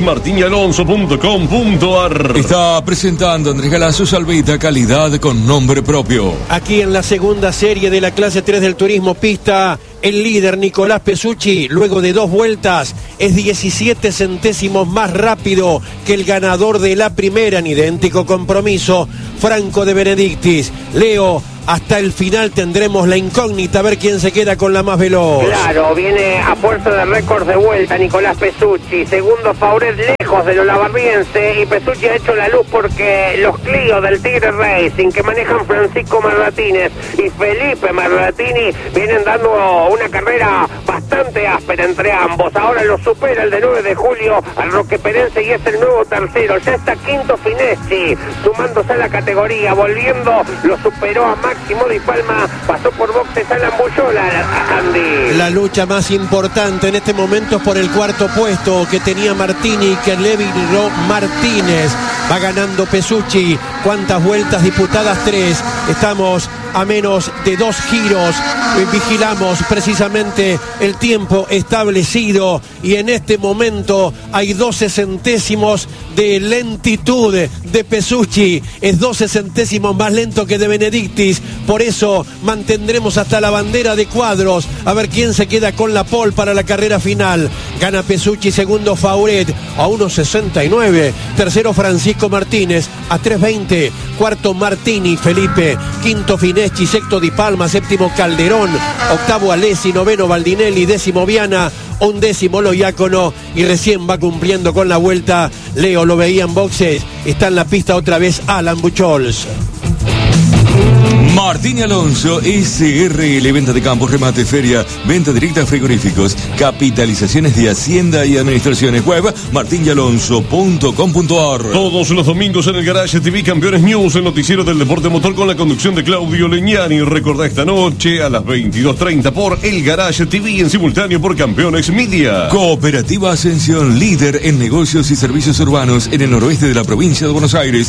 martinyalonso.com.ar. Está presentando Andrés Galazo, Salvita, calidad con nombre propio. Aquí en la segunda serie de la clase 3 del turismo pista, el líder Nicolás Pesucci, luego de 2 vueltas, es 17 centésimos más rápido que el ganador de la primera en idéntico compromiso, Franco de Benedictis. Leo, hasta el final tendremos la incógnita, a ver quién se queda con la más veloz. Claro, viene a fuerza de récord de vuelta Nicolás Pesucci. Segundo Fauret, lejos de lo lavarriense, y Pesucci ha hecho la luz porque los Clio del Tigre Racing, que manejan Francisco Marratínez y Felipe Marratini, vienen dando una carrera bastante áspera entre ambos. Ahora lo supera el de 9 de julio al roqueperense y es el nuevo tercero. Ya está quinto Fineschi, sumándose a la categoría, volviendo, lo superó a Máximo Di Palma, pasó por boxes a la Ambuyola, Andy. La lucha más importante en este momento es por el cuarto puesto que tenía Martini, que Leviro Martínez. Va ganando Pesucci. ¿Cuántas vueltas disputadas? 3. Estamos a menos de 2 giros. Vigilamos precisamente el tiempo establecido y en este momento hay 12 centésimos de lentitud de Pesucci. Es 12 centésimos más lento que de Benedictis. Por eso mantendremos hasta la bandera de cuadros a ver quién se queda con la pole para la carrera final. Gana Pesucci, segundo Fauret a 1.69, tercero Francisco Martínez a 3.20, cuarto Martini Felipe, quinto Fineschi, sexto Di Palma, séptimo Calderón, octavo Alessi, noveno Baldinelli, décimo Viana, undécimo Loiácono y recién va cumpliendo con la vuelta. Leo lo veía en boxes, está en la pista otra vez Alan Buchholz. Martín Alonso, SRL, venta de campos, remate, feria, venta directa de frigoríficos, capitalizaciones de Hacienda y Administraciones. Web, martinyalonso.com.ar. Todos los domingos en el Garage TV Campeones News, el noticiero del deporte motor con la conducción de Claudio Leñani. Recordá esta noche a las 22:30 por el Garage TV en simultáneo por Campeones Media. Cooperativa Ascensión, líder en negocios y servicios urbanos en el noroeste de la provincia de Buenos Aires.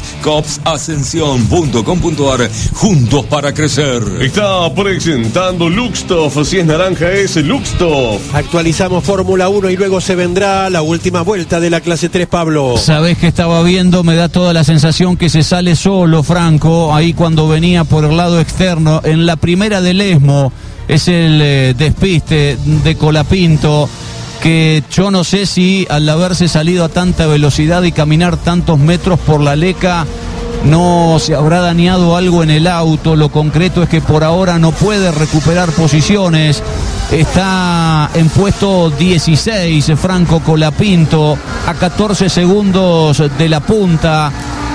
copsascension.com.ar. Juntos para crecer. Está presentando Luxtoff. Si es naranja es Luxtoff. Actualizamos Fórmula 1 y luego se vendrá la última vuelta de la clase 3, Pablo. Sabés que estaba viendo, me da toda la sensación que se sale solo Franco, ahí cuando venía por el lado externo, en la primera del ESMO, es el despiste de Colapinto, que yo no sé si al haberse salido a tanta velocidad y caminar tantos metros por la leca, no se habrá dañado algo en el auto. Lo concreto es que por ahora no puede recuperar posiciones. Está en puesto 16 Franco Colapinto, a 14 segundos de la punta,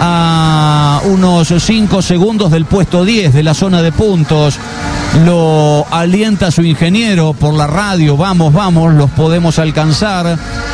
a unos 5 segundos del puesto 10 de la zona de puntos. Lo alienta su ingeniero por la radio: vamos, vamos, los podemos alcanzar,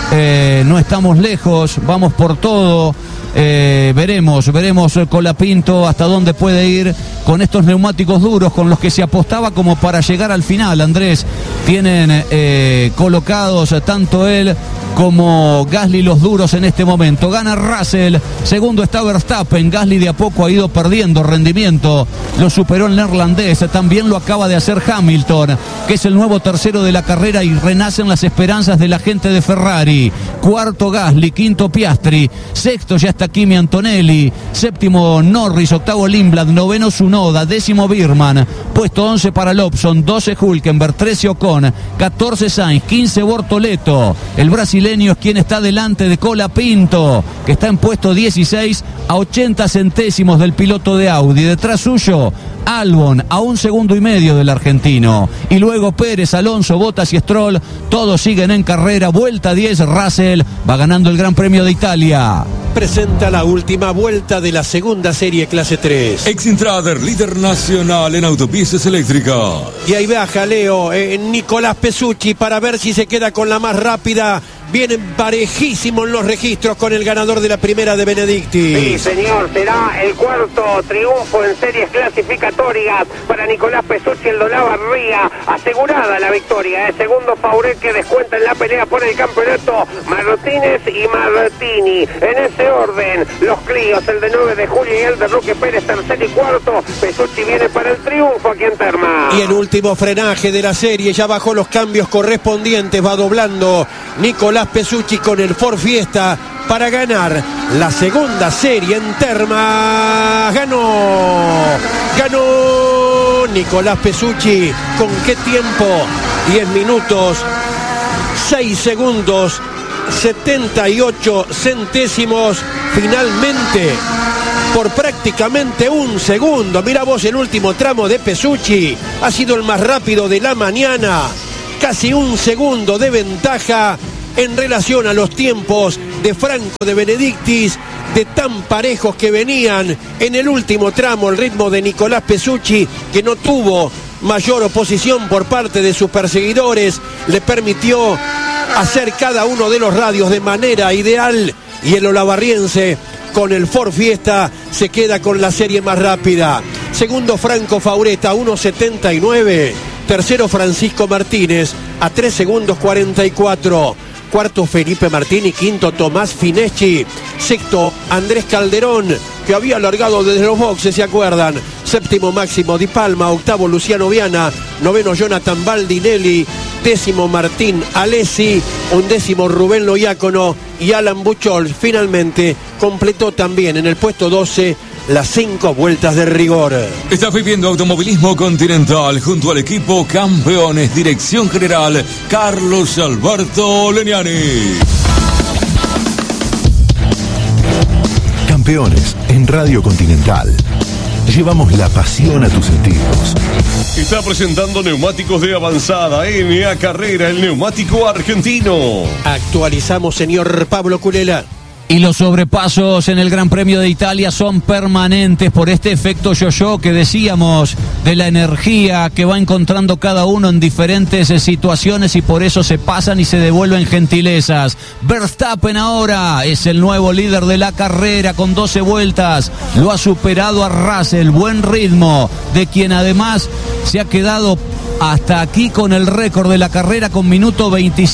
no estamos lejos, vamos por todo. Veremos Colapinto hasta dónde puede ir con estos neumáticos duros con los que se apostaba como para llegar al final. Andrés, tienen colocados tanto él como Gasly los duros en este momento. Gana Russell, segundo está Verstappen. Gasly de a poco ha ido perdiendo rendimiento, lo superó el neerlandés, también lo acaba de hacer Hamilton, que es el nuevo tercero de la carrera, y renacen las esperanzas de la gente de Ferrari. Cuarto Gasly, quinto Piastri, sexto ya está Kimi Antonelli, séptimo Norris, octavo Lindblad, noveno Tsunoda, décimo Birman, puesto 11 para Lobson, 12 Hülkenberg, 13 Ocon, 14 Sainz, 15 Bortoleto. El brasileño es quien está delante de Colapinto, que está en puesto 16 a 80 centésimos del piloto de Audi. Detrás suyo Albon, a 1,5 segundos del argentino, y luego Pérez, Alonso, Bottas y Stroll. Todos siguen en carrera. Vuelta 10, Russell va ganando el Gran Premio de Italia. Presenta la última vuelta de la segunda serie clase 3. Exintrader, líder nacional en autopistas eléctricas. Y ahí baja Leo, Nicolás Pesucci, para ver si se queda con la más rápida. Vienen parejísimos los registros con el ganador de la primera de Benedictis. Sí, señor, será el cuarto triunfo en series clasificatorias para Nicolás Pesucci, el Dolabarría. Asegurada la victoria. El segundo Fauret, que descuenta en la pelea por el campeonato. Martínez y Martini. En ese orden, los Clios, el de 9 de julio y el de Roque Pérez, tercero y cuarto. Pesucci viene para el triunfo aquí en Terma. Y el último frenaje de la serie, ya bajó los cambios correspondientes, va doblando Nicolás Pesucci con el Ford Fiesta para ganar la segunda serie en Terma. Ganó Nicolás Pesucci. ¿Con qué tiempo? 10 minutos 6 segundos 78 centésimos, finalmente por prácticamente 1 segundo. Mira vos, el último tramo de Pesucci ha sido el más rápido de la mañana, casi 1 segundo de ventaja en relación a los tiempos de Franco de Benedictis, de tan parejos que venían en el último tramo. El ritmo de Nicolás Pesucci, que no tuvo mayor oposición por parte de sus perseguidores, le permitió hacer cada uno de los radios de manera ideal, y el olavarriense con el Ford Fiesta se queda con la serie más rápida. Segundo Franco Fauret a 1.79, tercero Francisco Martínez a 3 segundos 44. Cuarto Felipe Martini, quinto Tomás Fineschi, sexto Andrés Calderón, que había largado desde los boxes, ¿se acuerdan? séptimo Máximo Di Palma, octavo Luciano Viana, noveno Jonathan Baldinelli, décimo Martín Alessi, undécimo Rubén Loiácono y Alan Buchol finalmente completó también en el puesto 12 las 5 vueltas de rigor. Estás viviendo Automovilismo Continental junto al equipo Campeones, Dirección General Carlos Alberto Leniani. Campeones en Radio Continental. Llevamos la pasión a tus sentidos. Está presentando neumáticos de avanzada NA Carrera, el neumático argentino. Actualizamos, señor Pablo Culela. Y los sobrepasos en el Gran Premio de Italia son permanentes por este efecto yo-yo que decíamos de la energía que va encontrando cada uno en diferentes situaciones y por eso se pasan y se devuelven gentilezas. Verstappen ahora es el nuevo líder de la carrera con 12 vueltas. Lo ha superado a Russell, buen ritmo de quien además se ha quedado hasta aquí con el récord de la carrera con minuto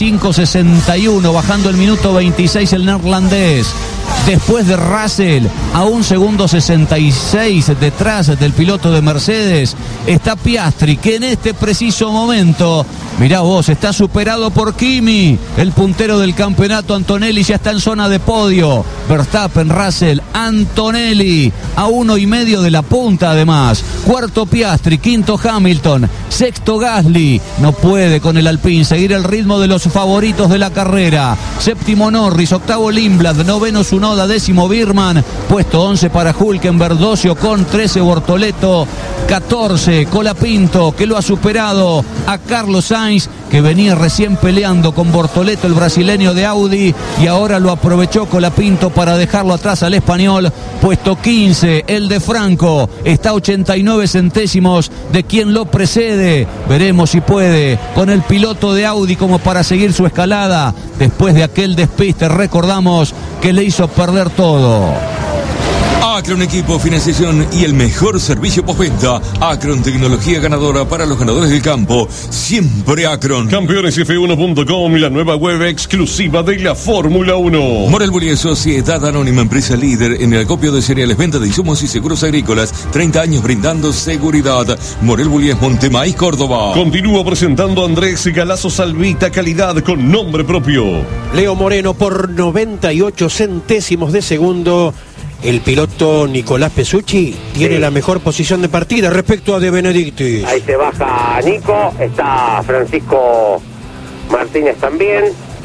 25.61, bajando el minuto 26 el neerlandés. Después de Russell, a 1 segundo 66 detrás del piloto de Mercedes, está Piastri, que en este preciso momento, mirá vos, está superado por Kimi, el puntero del campeonato. Antonelli ya está en zona de podio. Verstappen, Russell, Antonelli, a 1,5 de la punta además. Cuarto Piastri, quinto Hamilton, sexto Gasly. No puede con el Alpine seguir el ritmo de los favoritos de la carrera. Séptimo Norris, octavo Lindblad, noveno Tsunoda, décimo Birman, puesto 11 para Hülkenberg, 12 Ocon, 13 Bortoleto, 14 Colapinto, que lo ha superado a Carlos Sainz, que venía recién peleando con Bortoleto, el brasileño de Audi, y ahora lo aprovechó Colapinto para dejarlo atrás al español. Puesto 15 el de Franco, está 89 centésimos de quien lo precede. Veremos si puede con el piloto de Audi como para seguir su escalada después de aquel despiste, recordamos, que le hizo perder todo. Acron Equipo, Financiación y el mejor servicio postventa. Acron, tecnología ganadora para los ganadores del campo. Siempre Acron. Campeonesf1.com, la nueva web exclusiva de la Fórmula 1. Morel Bullies, Sociedad Anónima, empresa líder en el acopio de cereales, venta de insumos y seguros agrícolas. 30 años brindando seguridad. Morel Bullies, Montemaíz, Córdoba. Continúa presentando Andrés Galazo Salvita, calidad con nombre propio. Leo Moreno por 98 centésimos de segundo. El piloto Nicolás Pesucci tiene la mejor posición de partida respecto a De Benedictis. Ahí se baja Nico, está Francisco Martínez también.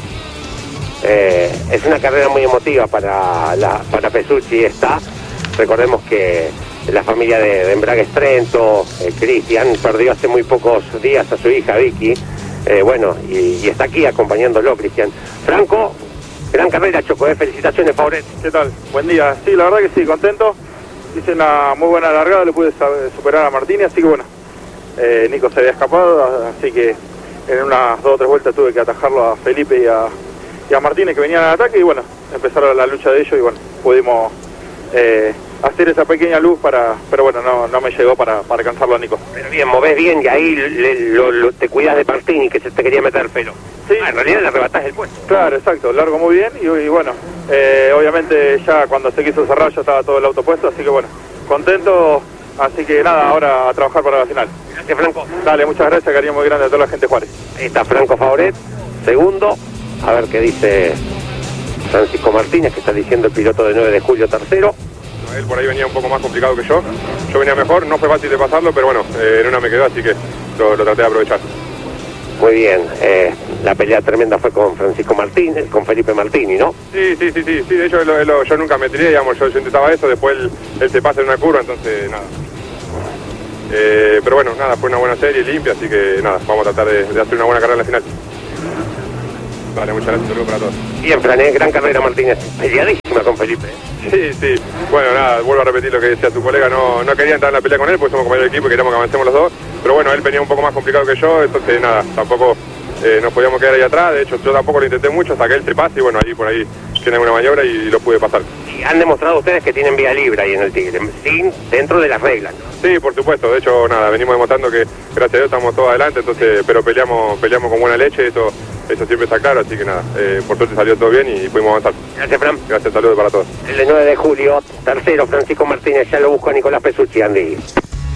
Es una carrera muy emotiva para Pesucci esta. Recordemos que la familia de Embragues Trento, Cristian, perdió hace muy pocos días a su hija Vicky. Y está aquí acompañándolo, Cristian. Franco, gran carrera, Choco, felicitaciones, Fauret. ¿Qué tal? Buen día. Sí, la verdad que sí, contento. Hice una muy buena largada, le pude superar a Martínez, así que bueno, Nico se había escapado, así que en unas 2 o 3 vueltas tuve que atajarlo a Felipe y a Martínez, que venían al ataque, y bueno, empezaron la lucha de ellos y bueno, pudimos hacer esa pequeña luz pero bueno, no me llegó para alcanzarlo a Nico. Pero bien, movés bien y ahí te cuidas de Martínez, que se te quería meter el pelo. Sí. En realidad le arrebatás el puesto. Claro, exacto, largo muy bien y bueno, obviamente ya cuando se quiso cerrar ya estaba todo el auto puesto, así que bueno, contento, así que nada, ahora a trabajar para la final. Gracias, Franco. Dale, muchas gracias, cariño muy grande a toda la gente de Juárez. Ahí está Franco Fauret, segundo, a ver qué dice Francisco Martínez, que está diciendo el piloto de 9 de julio, tercero. Él por ahí venía un poco más complicado que yo venía mejor, no fue fácil de pasarlo, pero bueno, en una me quedó, así que lo traté de aprovechar. Muy bien, la pelea tremenda fue con Francisco Martínez, con Felipe Martini, ¿no? Sí, de hecho yo nunca me tiré, digamos, yo intentaba eso, después él se pasa en una curva, entonces nada. Pero bueno, nada, fue una buena serie, limpia, así que nada, vamos a tratar de hacer una buena carrera en la final. Vale, muchas gracias, saludos para todos. Bien, Fran, gran carrera Martínez, peleadísima con Felipe. Sí, bueno, nada, vuelvo a repetir lo que decía tu colega, no quería entrar en la pelea con él, porque somos compañeros de equipo y queríamos que avancemos los dos, pero bueno, él venía un poco más complicado que yo, entonces nada, tampoco nos podíamos quedar ahí atrás, de hecho yo tampoco lo intenté mucho hasta que él se pase y bueno, ahí por ahí tiene una maniobra y lo pude pasar. Y han demostrado ustedes que tienen vía libre ahí en el Tigre, dentro de las reglas, ¿no? Sí, por supuesto, de hecho nada, venimos demostrando que gracias a Dios estamos todos adelante, entonces, pero peleamos con buena leche, eso siempre está claro, así que nada, por suerte salió todo bien y pudimos avanzar. Gracias, Fran. Gracias, saludos para todos. El de 9 de julio, tercero, Francisco Martínez, ya lo busco a Nicolás Pesucci, Andy.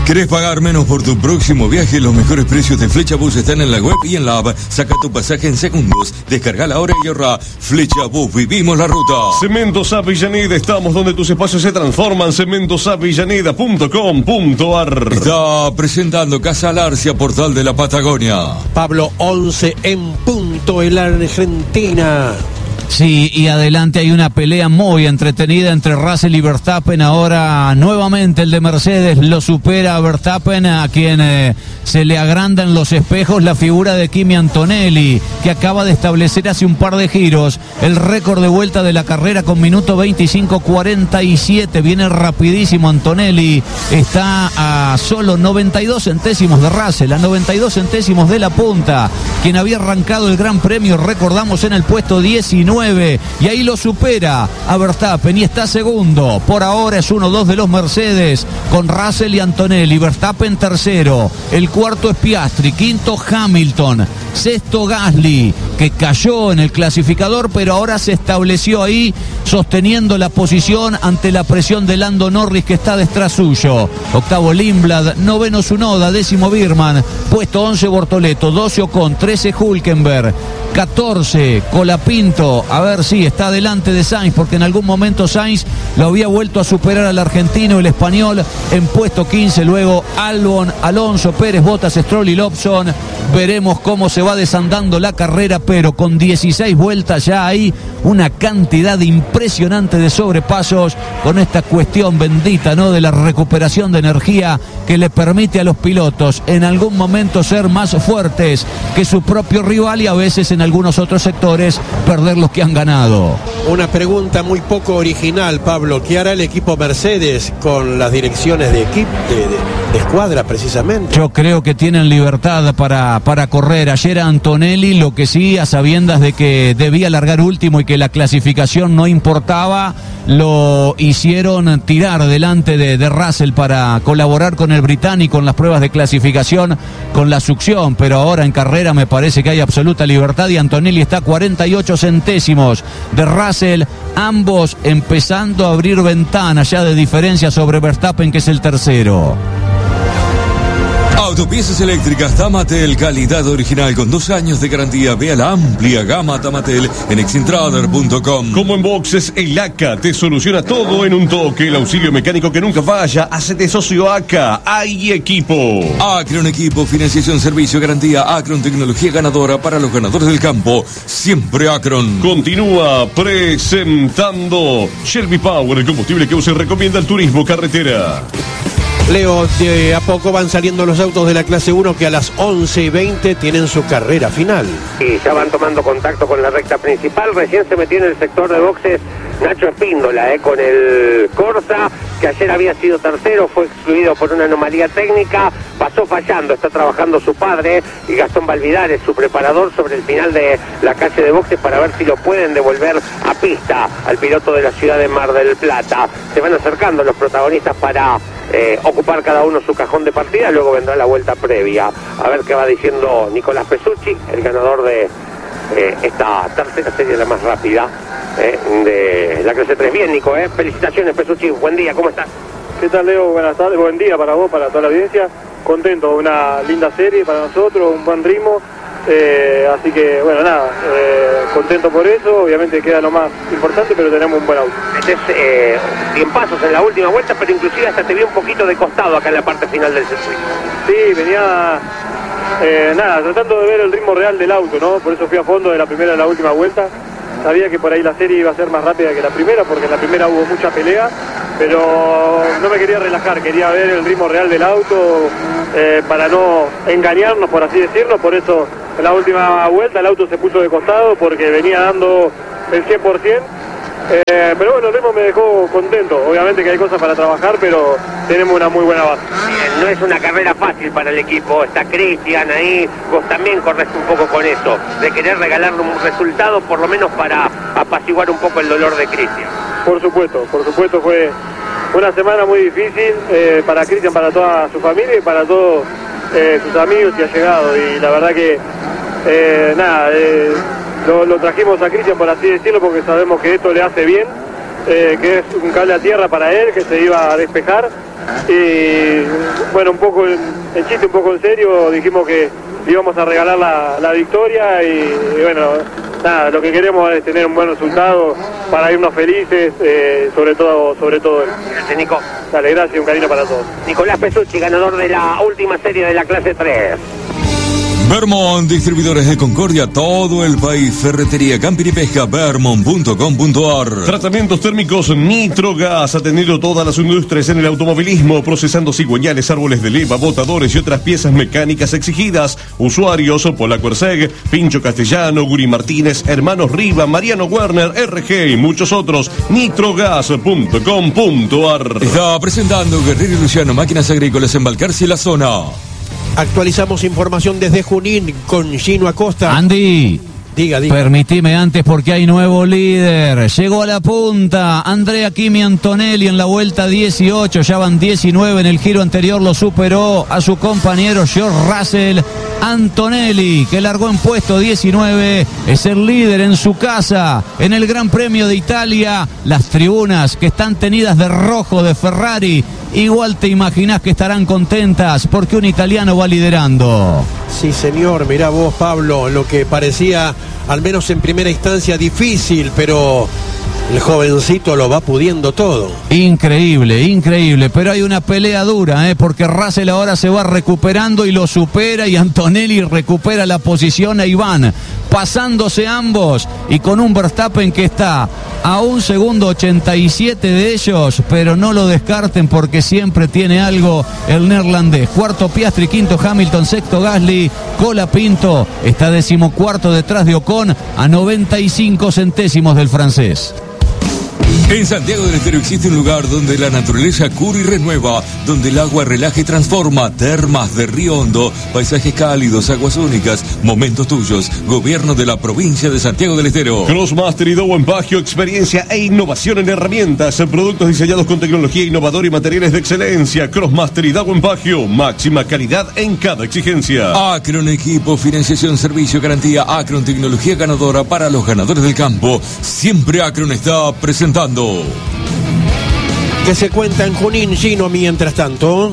¿Querés pagar menos por tu próximo viaje? Los mejores precios de Flecha Bus están en la web y en la app. Saca tu pasaje en segundos. Descarga ahora y ahorra. Flecha Bus, vivimos la ruta. Cementos Avellaneda, estamos donde tus espacios se transforman. cementosavellaneda.com.ar. Está presentando Casa Larcia, Portal de la Patagonia. Pablo, 11 en punto en la Argentina. Sí, y adelante hay una pelea muy entretenida entre Russell y Verstappen. Ahora nuevamente el de Mercedes lo supera a Verstappen, a quien se le agranda en los espejos la figura de Kimi Antonelli, que acaba de establecer hace un par de giros el récord de vuelta de la carrera con minuto 25:47. Viene rapidísimo Antonelli, está a solo 92 centésimos de Russell, a 92 centésimos de la punta, quien había arrancado el Gran Premio, recordamos, en el puesto 19. Y ahí lo supera a Verstappen y está segundo. Por ahora es 1-2 de los Mercedes con Russell y Antonelli. Verstappen tercero, el cuarto es Piastri, quinto Hamilton, sexto Gasly, que cayó en el clasificador pero ahora se estableció ahí sosteniendo la posición ante la presión de Lando Norris, que está detrás suyo. Octavo Lindblad, noveno Tsunoda, décimo Birman, puesto 11 Bortoleto, 12 Ocon, 13 Hülkenberg, 14 Colapinto. A ver si está adelante de Sainz, porque en algún momento Sainz lo había vuelto a superar al argentino, el español, en puesto 15. Luego Albon, Alonso, Pérez, Bottas, Stroll y Lawson. Veremos cómo se va desandando la carrera, pero con 16 vueltas ya hay una cantidad impresionante de sobrepasos, con esta cuestión bendita, ¿no?, de la recuperación de energía que le permite a los pilotos en algún momento ser más fuertes que su propio rival y a veces en algunos otros sectores perder los que han ganado. Una pregunta muy poco original, Pablo. ¿Qué hará el equipo Mercedes con las direcciones de equipo, de escuadra precisamente? Yo creo que tienen libertad para correr. Ayer a Antonelli, lo que sí, a sabiendas de que debía largar último y que la clasificación no importaba, lo hicieron tirar delante de Russell para colaborar con el británico en las pruebas de clasificación con la succión, pero ahora en carrera me parece que hay absoluta libertad y Antonelli está a 48 centésimos de Russell, ambos empezando a abrir ventanas ya de diferencia sobre Verstappen, que es el tercero. Autopiezas eléctricas Tamatel, calidad original con 2 años de garantía. Vea la amplia gama Tamatel en excentrader.com. Como en Boxes, el ACA te soluciona todo en un toque. El auxilio mecánico que nunca falla. Hacete socio ACA. Hay equipo. Acron Equipo, financiación, servicio, garantía. Acron, tecnología ganadora para los ganadores del campo. Siempre Acron. Continúa presentando Shelby Power, el combustible que se recomienda al turismo carretera. Leo, de a poco van saliendo los autos de la clase 1 que a las 11:20 tienen su carrera final. Y ya van tomando contacto con la recta principal. Recién se metió en el sector de boxes Nacho Espíndola, con el Corsa, que ayer había sido tercero, fue excluido por una anomalía técnica, pasó fallando, está trabajando su padre y Gastón Valvidares, su preparador, sobre el final de la calle de boxes para ver si lo pueden devolver a pista al piloto de la ciudad de Mar del Plata. Se van acercando los protagonistas para ocupar cada uno su cajón de partida, luego vendrá la vuelta previa. A ver qué va diciendo Nicolás Pesucci, el ganador de esta tercera serie, la más rápida de la clase 3. Bien, Nico, felicitaciones, Pesucci, buen día, ¿cómo estás? ¿Qué tal, Leo? Buenas tardes, buen día para vos, para toda la audiencia. Contento, una linda serie para nosotros, un buen ritmo. Así que, bueno, nada, contento por eso. Obviamente queda lo más importante, pero tenemos un buen auto. Metés 100 pasos en la última vuelta, pero inclusive hasta te vi un poquito de costado acá en la parte final del circuito. Sí, venía, tratando de ver el ritmo real del auto, ¿no? Por eso fui a fondo de la primera a la última vuelta. Sabía que por ahí la serie iba a ser más rápida que la primera, porque en la primera hubo mucha pelea, pero no me quería relajar, quería ver el ritmo real del auto para no engañarnos, por así decirlo. Por eso en la última vuelta el auto se puso de costado porque venía dando el 100%. Pero bueno, el ritmo me dejó contento. Obviamente que hay cosas para trabajar, pero tenemos una muy buena base. Bien, no es una carrera fácil para el equipo. Está Cristian ahí, vos también corres un poco con eso, de querer regalarle un resultado por lo menos para apaciguar un poco el dolor de Cristian. Por supuesto, fue una semana muy difícil para Cristian, para toda su familia y para todos sus amigos y allegados. Y la verdad que lo trajimos a Cristian, por así decirlo, porque sabemos que esto le hace bien, que es un cable a tierra para él, que se iba a despejar. y bueno, un poco en chiste, un poco en serio, dijimos que íbamos a regalar la victoria y bueno, nada, lo que queremos es tener un buen resultado para irnos felices, sobre todo Gracias, Nico. Dale, gracias, un cariño para todos. Nicolás Pesucci, ganador de la última serie de la clase 3. Vermont, distribuidores de Concordia, todo el país. Ferretería, camping y pesca, vermont.com.ar. Tratamientos térmicos Nitrogas, atendiendo todas las industrias en el automovilismo, procesando cigüeñales, árboles de leva, botadores y otras piezas mecánicas exigidas. Usuarios: Polaco Erseg, Pincho Castellano, Guri Martínez, Hermanos Riva, Mariano Werner, RG y muchos otros. Nitrogas.com.ar. Está presentando Guerrero y Luciano, máquinas agrícolas en Balcarce y la zona. Actualizamos información desde Junín con Gino Acosta. Andy, diga. Permitime antes porque hay nuevo líder. Llegó a la punta Andrea Kimi Antonelli en la vuelta 18. Ya van 19 en el giro anterior. Lo superó a su compañero George Russell. Antonelli, que largó en puesto 19, es el líder en su casa en el Gran Premio de Italia. Las tribunas que están tenidas de rojo de Ferrari, igual te imaginás que estarán contentas porque un italiano va liderando. Sí, señor, mirá vos, Pablo, lo que parecía, al menos en primera instancia, difícil, pero el jovencito lo va pudiendo todo. Increíble, pero hay una pelea dura, porque Russell ahora se va recuperando y lo supera, y Antonelli recupera la posición, ahí van, pasándose ambos, y con un Verstappen que está a 1 segundo 87 de ellos, pero no lo descarten porque siempre tiene algo el neerlandés. Cuarto Piastri, quinto Hamilton, sexto Gasly, Colapinto está 14º detrás de Ocon a 95 centésimos del francés. En Santiago del Estero existe un lugar donde la naturaleza cura y renueva, donde el agua relaja y transforma. Termas de Río Hondo, paisajes cálidos, aguas únicas, momentos tuyos. Gobierno de la provincia de Santiago del Estero. Crossmaster y Dow Empagio, experiencia e innovación en herramientas, productos diseñados con tecnología innovadora y materiales de excelencia. Crossmaster y Dow Empagio, máxima calidad en cada exigencia. Acron Equipo, financiación, servicio, garantía. Acron, tecnología ganadora para los ganadores del campo. Siempre Acron está presentando. ¿Qué se cuenta en Junín, Gino, mientras tanto?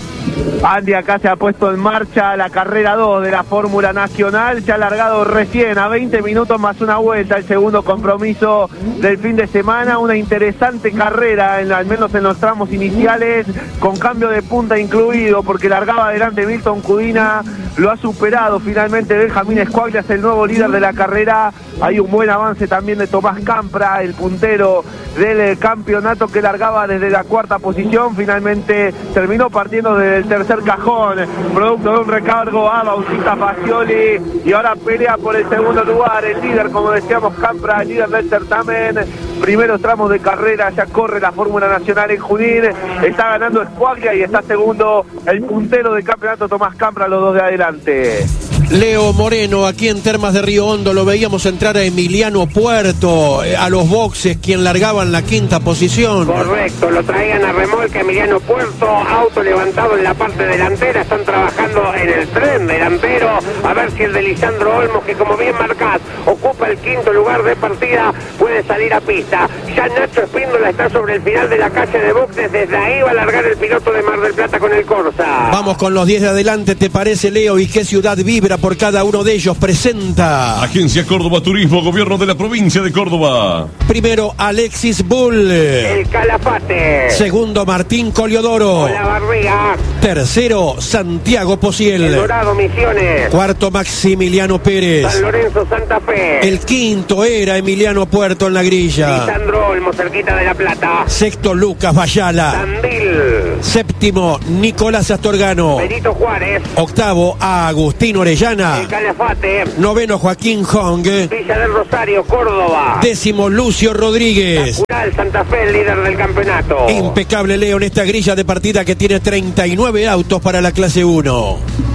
Andy, acá se ha puesto en marcha la carrera 2 de la Fórmula Nacional, se ha largado recién a 20 minutos más una vuelta, el segundo compromiso del fin de semana, una interesante carrera, al menos en los tramos iniciales, con cambio de punta incluido, porque largaba adelante Milton Cudina, lo ha superado finalmente Benjamín Escuaglia, es el nuevo líder de la carrera. Hay un buen avance también de Tomás Campra, el puntero del campeonato, que largaba desde la cuarta posición, finalmente terminó partiendo desde el tercer cajón, producto de un recargo a Bautista Fagioli, y ahora pelea por el segundo lugar, el líder, como decíamos, Campra, el líder del certamen. Primeros tramos de carrera, ya corre la Fórmula Nacional en Junín, está ganando Escuaglia y está segundo el puntero del campeonato Tomás Campra, los dos de adelante. Leo Moreno, aquí en Termas de Río Hondo, lo veíamos entrar a Emiliano Puerto, a los boxes, quien largaba en la quinta posición. Correcto, lo traían a remolque Emiliano Puerto, auto levantado en la parte delantera, están trabajando en el tren delantero, a ver si el de Lisandro Olmos, que como bien marcás, ocupa el quinto lugar de partida, puede salir a pista. Ya Nacho Espíndola está sobre el final de la calle de boxes, desde ahí va a largar el piloto de Mar del Plata con el Corsa. Vamos con los 10 de adelante, ¿te parece, Leo? ¿Y qué ciudad vibra por cada uno de ellos? Presenta Agencia Córdoba Turismo, Gobierno de la Provincia de Córdoba. Primero, Alexis Bull. El Calafate. Segundo, Martín Coliodoro. La Barriga. Tercero, Santiago Pociel. El Dorado, Misiones. Cuarto, Maximiliano Pérez. San Lorenzo, Santa Fe. El quinto era Emiliano Puerto en la grilla. Lisandro Olmos, cerquita de La Plata. Sexto, Lucas Bayala. Tandil. Séptimo, Nicolás Astorgano. Benito Juárez. Octavo, Agustín Orellana. El Calafate. Noveno, Joaquín Hong. Villa del Rosario, Córdoba. Décimo, Lucio Rodríguez. Tacural, Santa Fe, el líder del campeonato. Impecable, Leo, en esta grilla de partida que tiene 39 autos para la clase 1.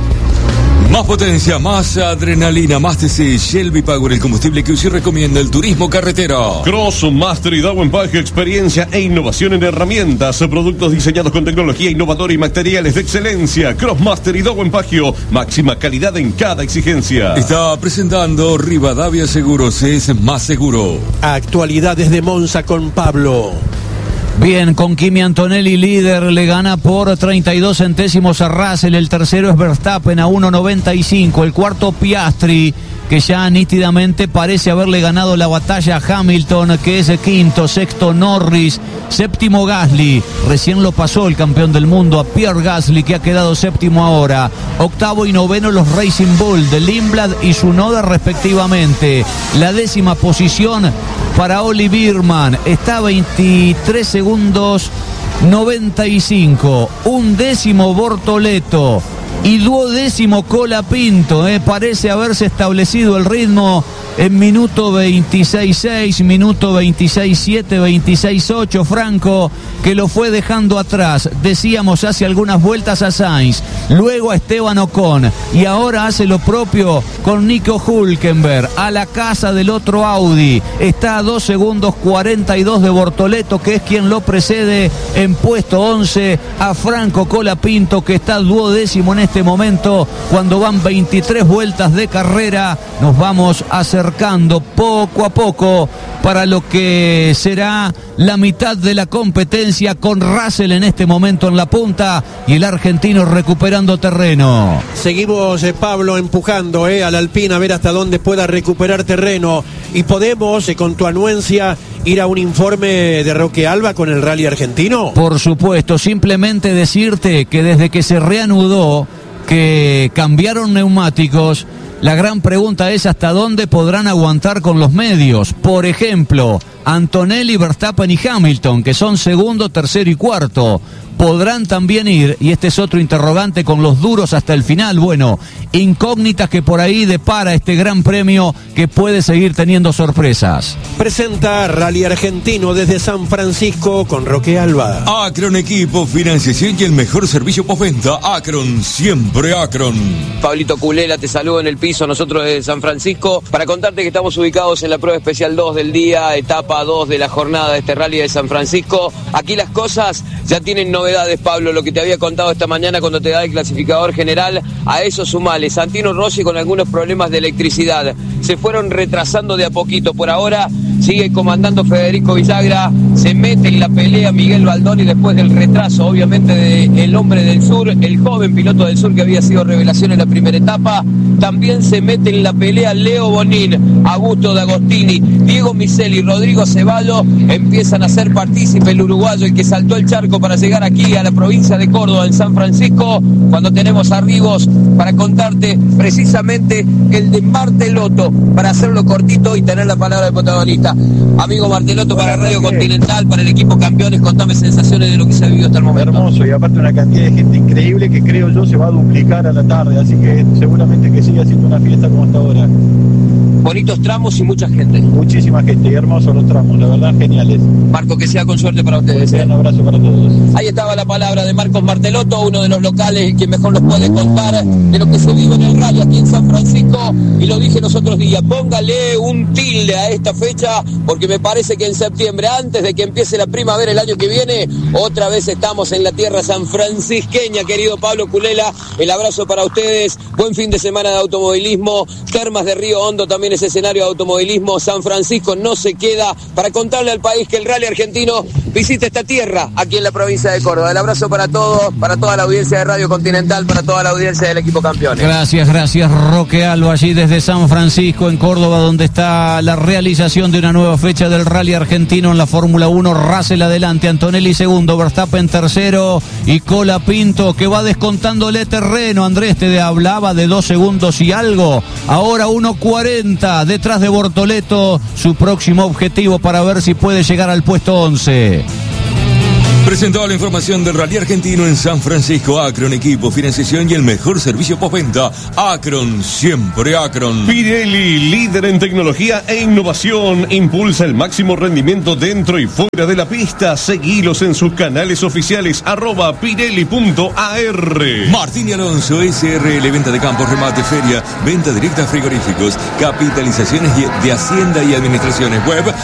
Más potencia, más adrenalina, más TC, Shelby Power, el combustible que usted recomienda, el turismo carretera. Crossmaster y Dow Empagio, experiencia e innovación en herramientas, productos diseñados con tecnología innovadora y materiales de excelencia. Crossmaster y Dow Empagio, máxima calidad en cada exigencia. Está presentando Rivadavia Seguros, es más seguro. Actualidades de Monza con Pablo. Bien, con Kimi Antonelli líder, le gana por 32 centésimos a Russell. El tercero es Verstappen a 1.95. El cuarto Piastri, que ya nítidamente parece haberle ganado la batalla a Hamilton, que es quinto. Sexto Norris, séptimo Gasly, recién lo pasó el campeón del mundo a Pierre Gasly, que ha quedado séptimo ahora. Octavo y noveno los Racing Bull de Lindblad y Tsunoda respectivamente. La décima posición para Oli Birman, está 23 segundos 95. Undécimo Bortoleto y duodécimo Colapinto. Parece haberse establecido el ritmo en minuto 26.6, minuto 26.7, 26.8. Franco, que lo fue dejando atrás, decíamos hace algunas vueltas a Sainz, luego a Esteban Ocon, y ahora hace lo propio con Nico Hülkenberg, a la casa del otro Audi. Está a 2 segundos 42 de Bortoleto, que es quien lo precede en puesto 11 a Franco Colapinto, que está duodécimo en este momento. Cuando van 23 vueltas de carrera, nos vamos acercando poco a poco para lo que será la mitad de la competencia, con Russell en este momento en la punta y el argentino recuperando terreno. Seguimos, Pablo, empujando al Alpine a ver hasta dónde pueda recuperar terreno, y podemos, con tu anuencia, ir a un informe de Roque Alba con el Rally argentino. Por supuesto, simplemente decirte que desde que se reanudó, que cambiaron neumáticos, la gran pregunta es hasta dónde podrán aguantar con los medios. Por ejemplo, Antonelli, Verstappen y Hamilton, que son segundo, tercero y cuarto, podrán también ir, y este es otro interrogante, con los duros hasta el final. Bueno, incógnitas que por ahí depara este gran premio, que puede seguir teniendo sorpresas. Presenta Rally Argentino desde San Francisco con Roque Alba. Acron Equipo, financiación y el mejor servicio postventa. Acron, siempre Acron. Pablito Culela te saludo en el piso, nosotros de San Francisco, para contarte que estamos ubicados en la prueba especial 2 del día, etapa 2 de la jornada de este Rally de San Francisco. Aquí las cosas ya tienen novedades, Pablo, lo que te había contado esta mañana cuando te da el clasificador general. A eso sumale Santino Rossi con algunos problemas de electricidad. Se fueron retrasando de a poquito. Por ahora sigue comandando Federico Villagra, se mete en la pelea Miguel Baldoni después del retraso, obviamente, del hombre del sur, el joven piloto del sur que había sido revelación en la primera etapa. También se mete en la pelea Leo Bonin, Augusto D'Agostini, Diego Miseli, Rodrigo Ceballo. Empiezan a ser partícipe el uruguayo, el que saltó el charco para llegar aquí a la provincia de Córdoba, en San Francisco, cuando tenemos arribos para contarte precisamente el de Martelotto, para hacerlo cortito y tener la palabra del protagonista. Amigo Martelotto, para Radio Continental, para el equipo campeones, contame sensaciones de lo que se ha vivido hasta el momento. Hermoso, y aparte una cantidad de gente increíble que creo yo se va a duplicar a la tarde, así que seguramente que siga siendo una fiesta como hasta ahora. Bonitos tramos y mucha gente. Muchísima gente, y hermosos los tramos, la verdad geniales. Marco, que sea con suerte para ustedes. Un abrazo para todos. Ahí estaba la palabra de Marcos Martelotto, uno de los locales, quien mejor nos puede contar de lo que se vive en el rally aquí en San Francisco. Y lo dije los otros días, póngale un tilde a esta fecha, porque me parece que en septiembre, antes de que empiece la primavera el año que viene, otra vez estamos en la tierra sanfrancisqueña, querido Pablo Culela. El abrazo para ustedes, buen fin de semana de automovilismo. Termas de Río Hondo también es escenario de automovilismo. San Francisco no se queda, para contarle al país que el rally argentino visita esta tierra aquí en la provincia de Córdoba. El abrazo para todos, para toda la audiencia de Radio Continental, para toda la audiencia del equipo campeones. Gracias Roque Alba, allí desde San Francisco en Córdoba, donde está la realización de una nueva fecha del rally argentino en la Fórmula 1. Russell adelante, Antonelli segundo, Verstappen tercero y Colapinto, que va descontándole terreno. Andrés te hablaba de 2 segundos y algo, ahora 1.40 detrás de Bortoleto, su próximo objetivo para ver si puede llegar al puesto 11. Presentó la información del Rally Argentino en San Francisco. Acron Equipo, financiación y el mejor servicio postventa. Acron, siempre Acron. Pirelli, líder en tecnología e innovación, impulsa el máximo rendimiento dentro y fuera de la pista. Seguilos en sus canales oficiales @pirelli.ar. Martín y Alonso, SRL, venta de campos, remate, feria, venta directa a frigoríficos, capitalizaciones de Hacienda y administraciones. Web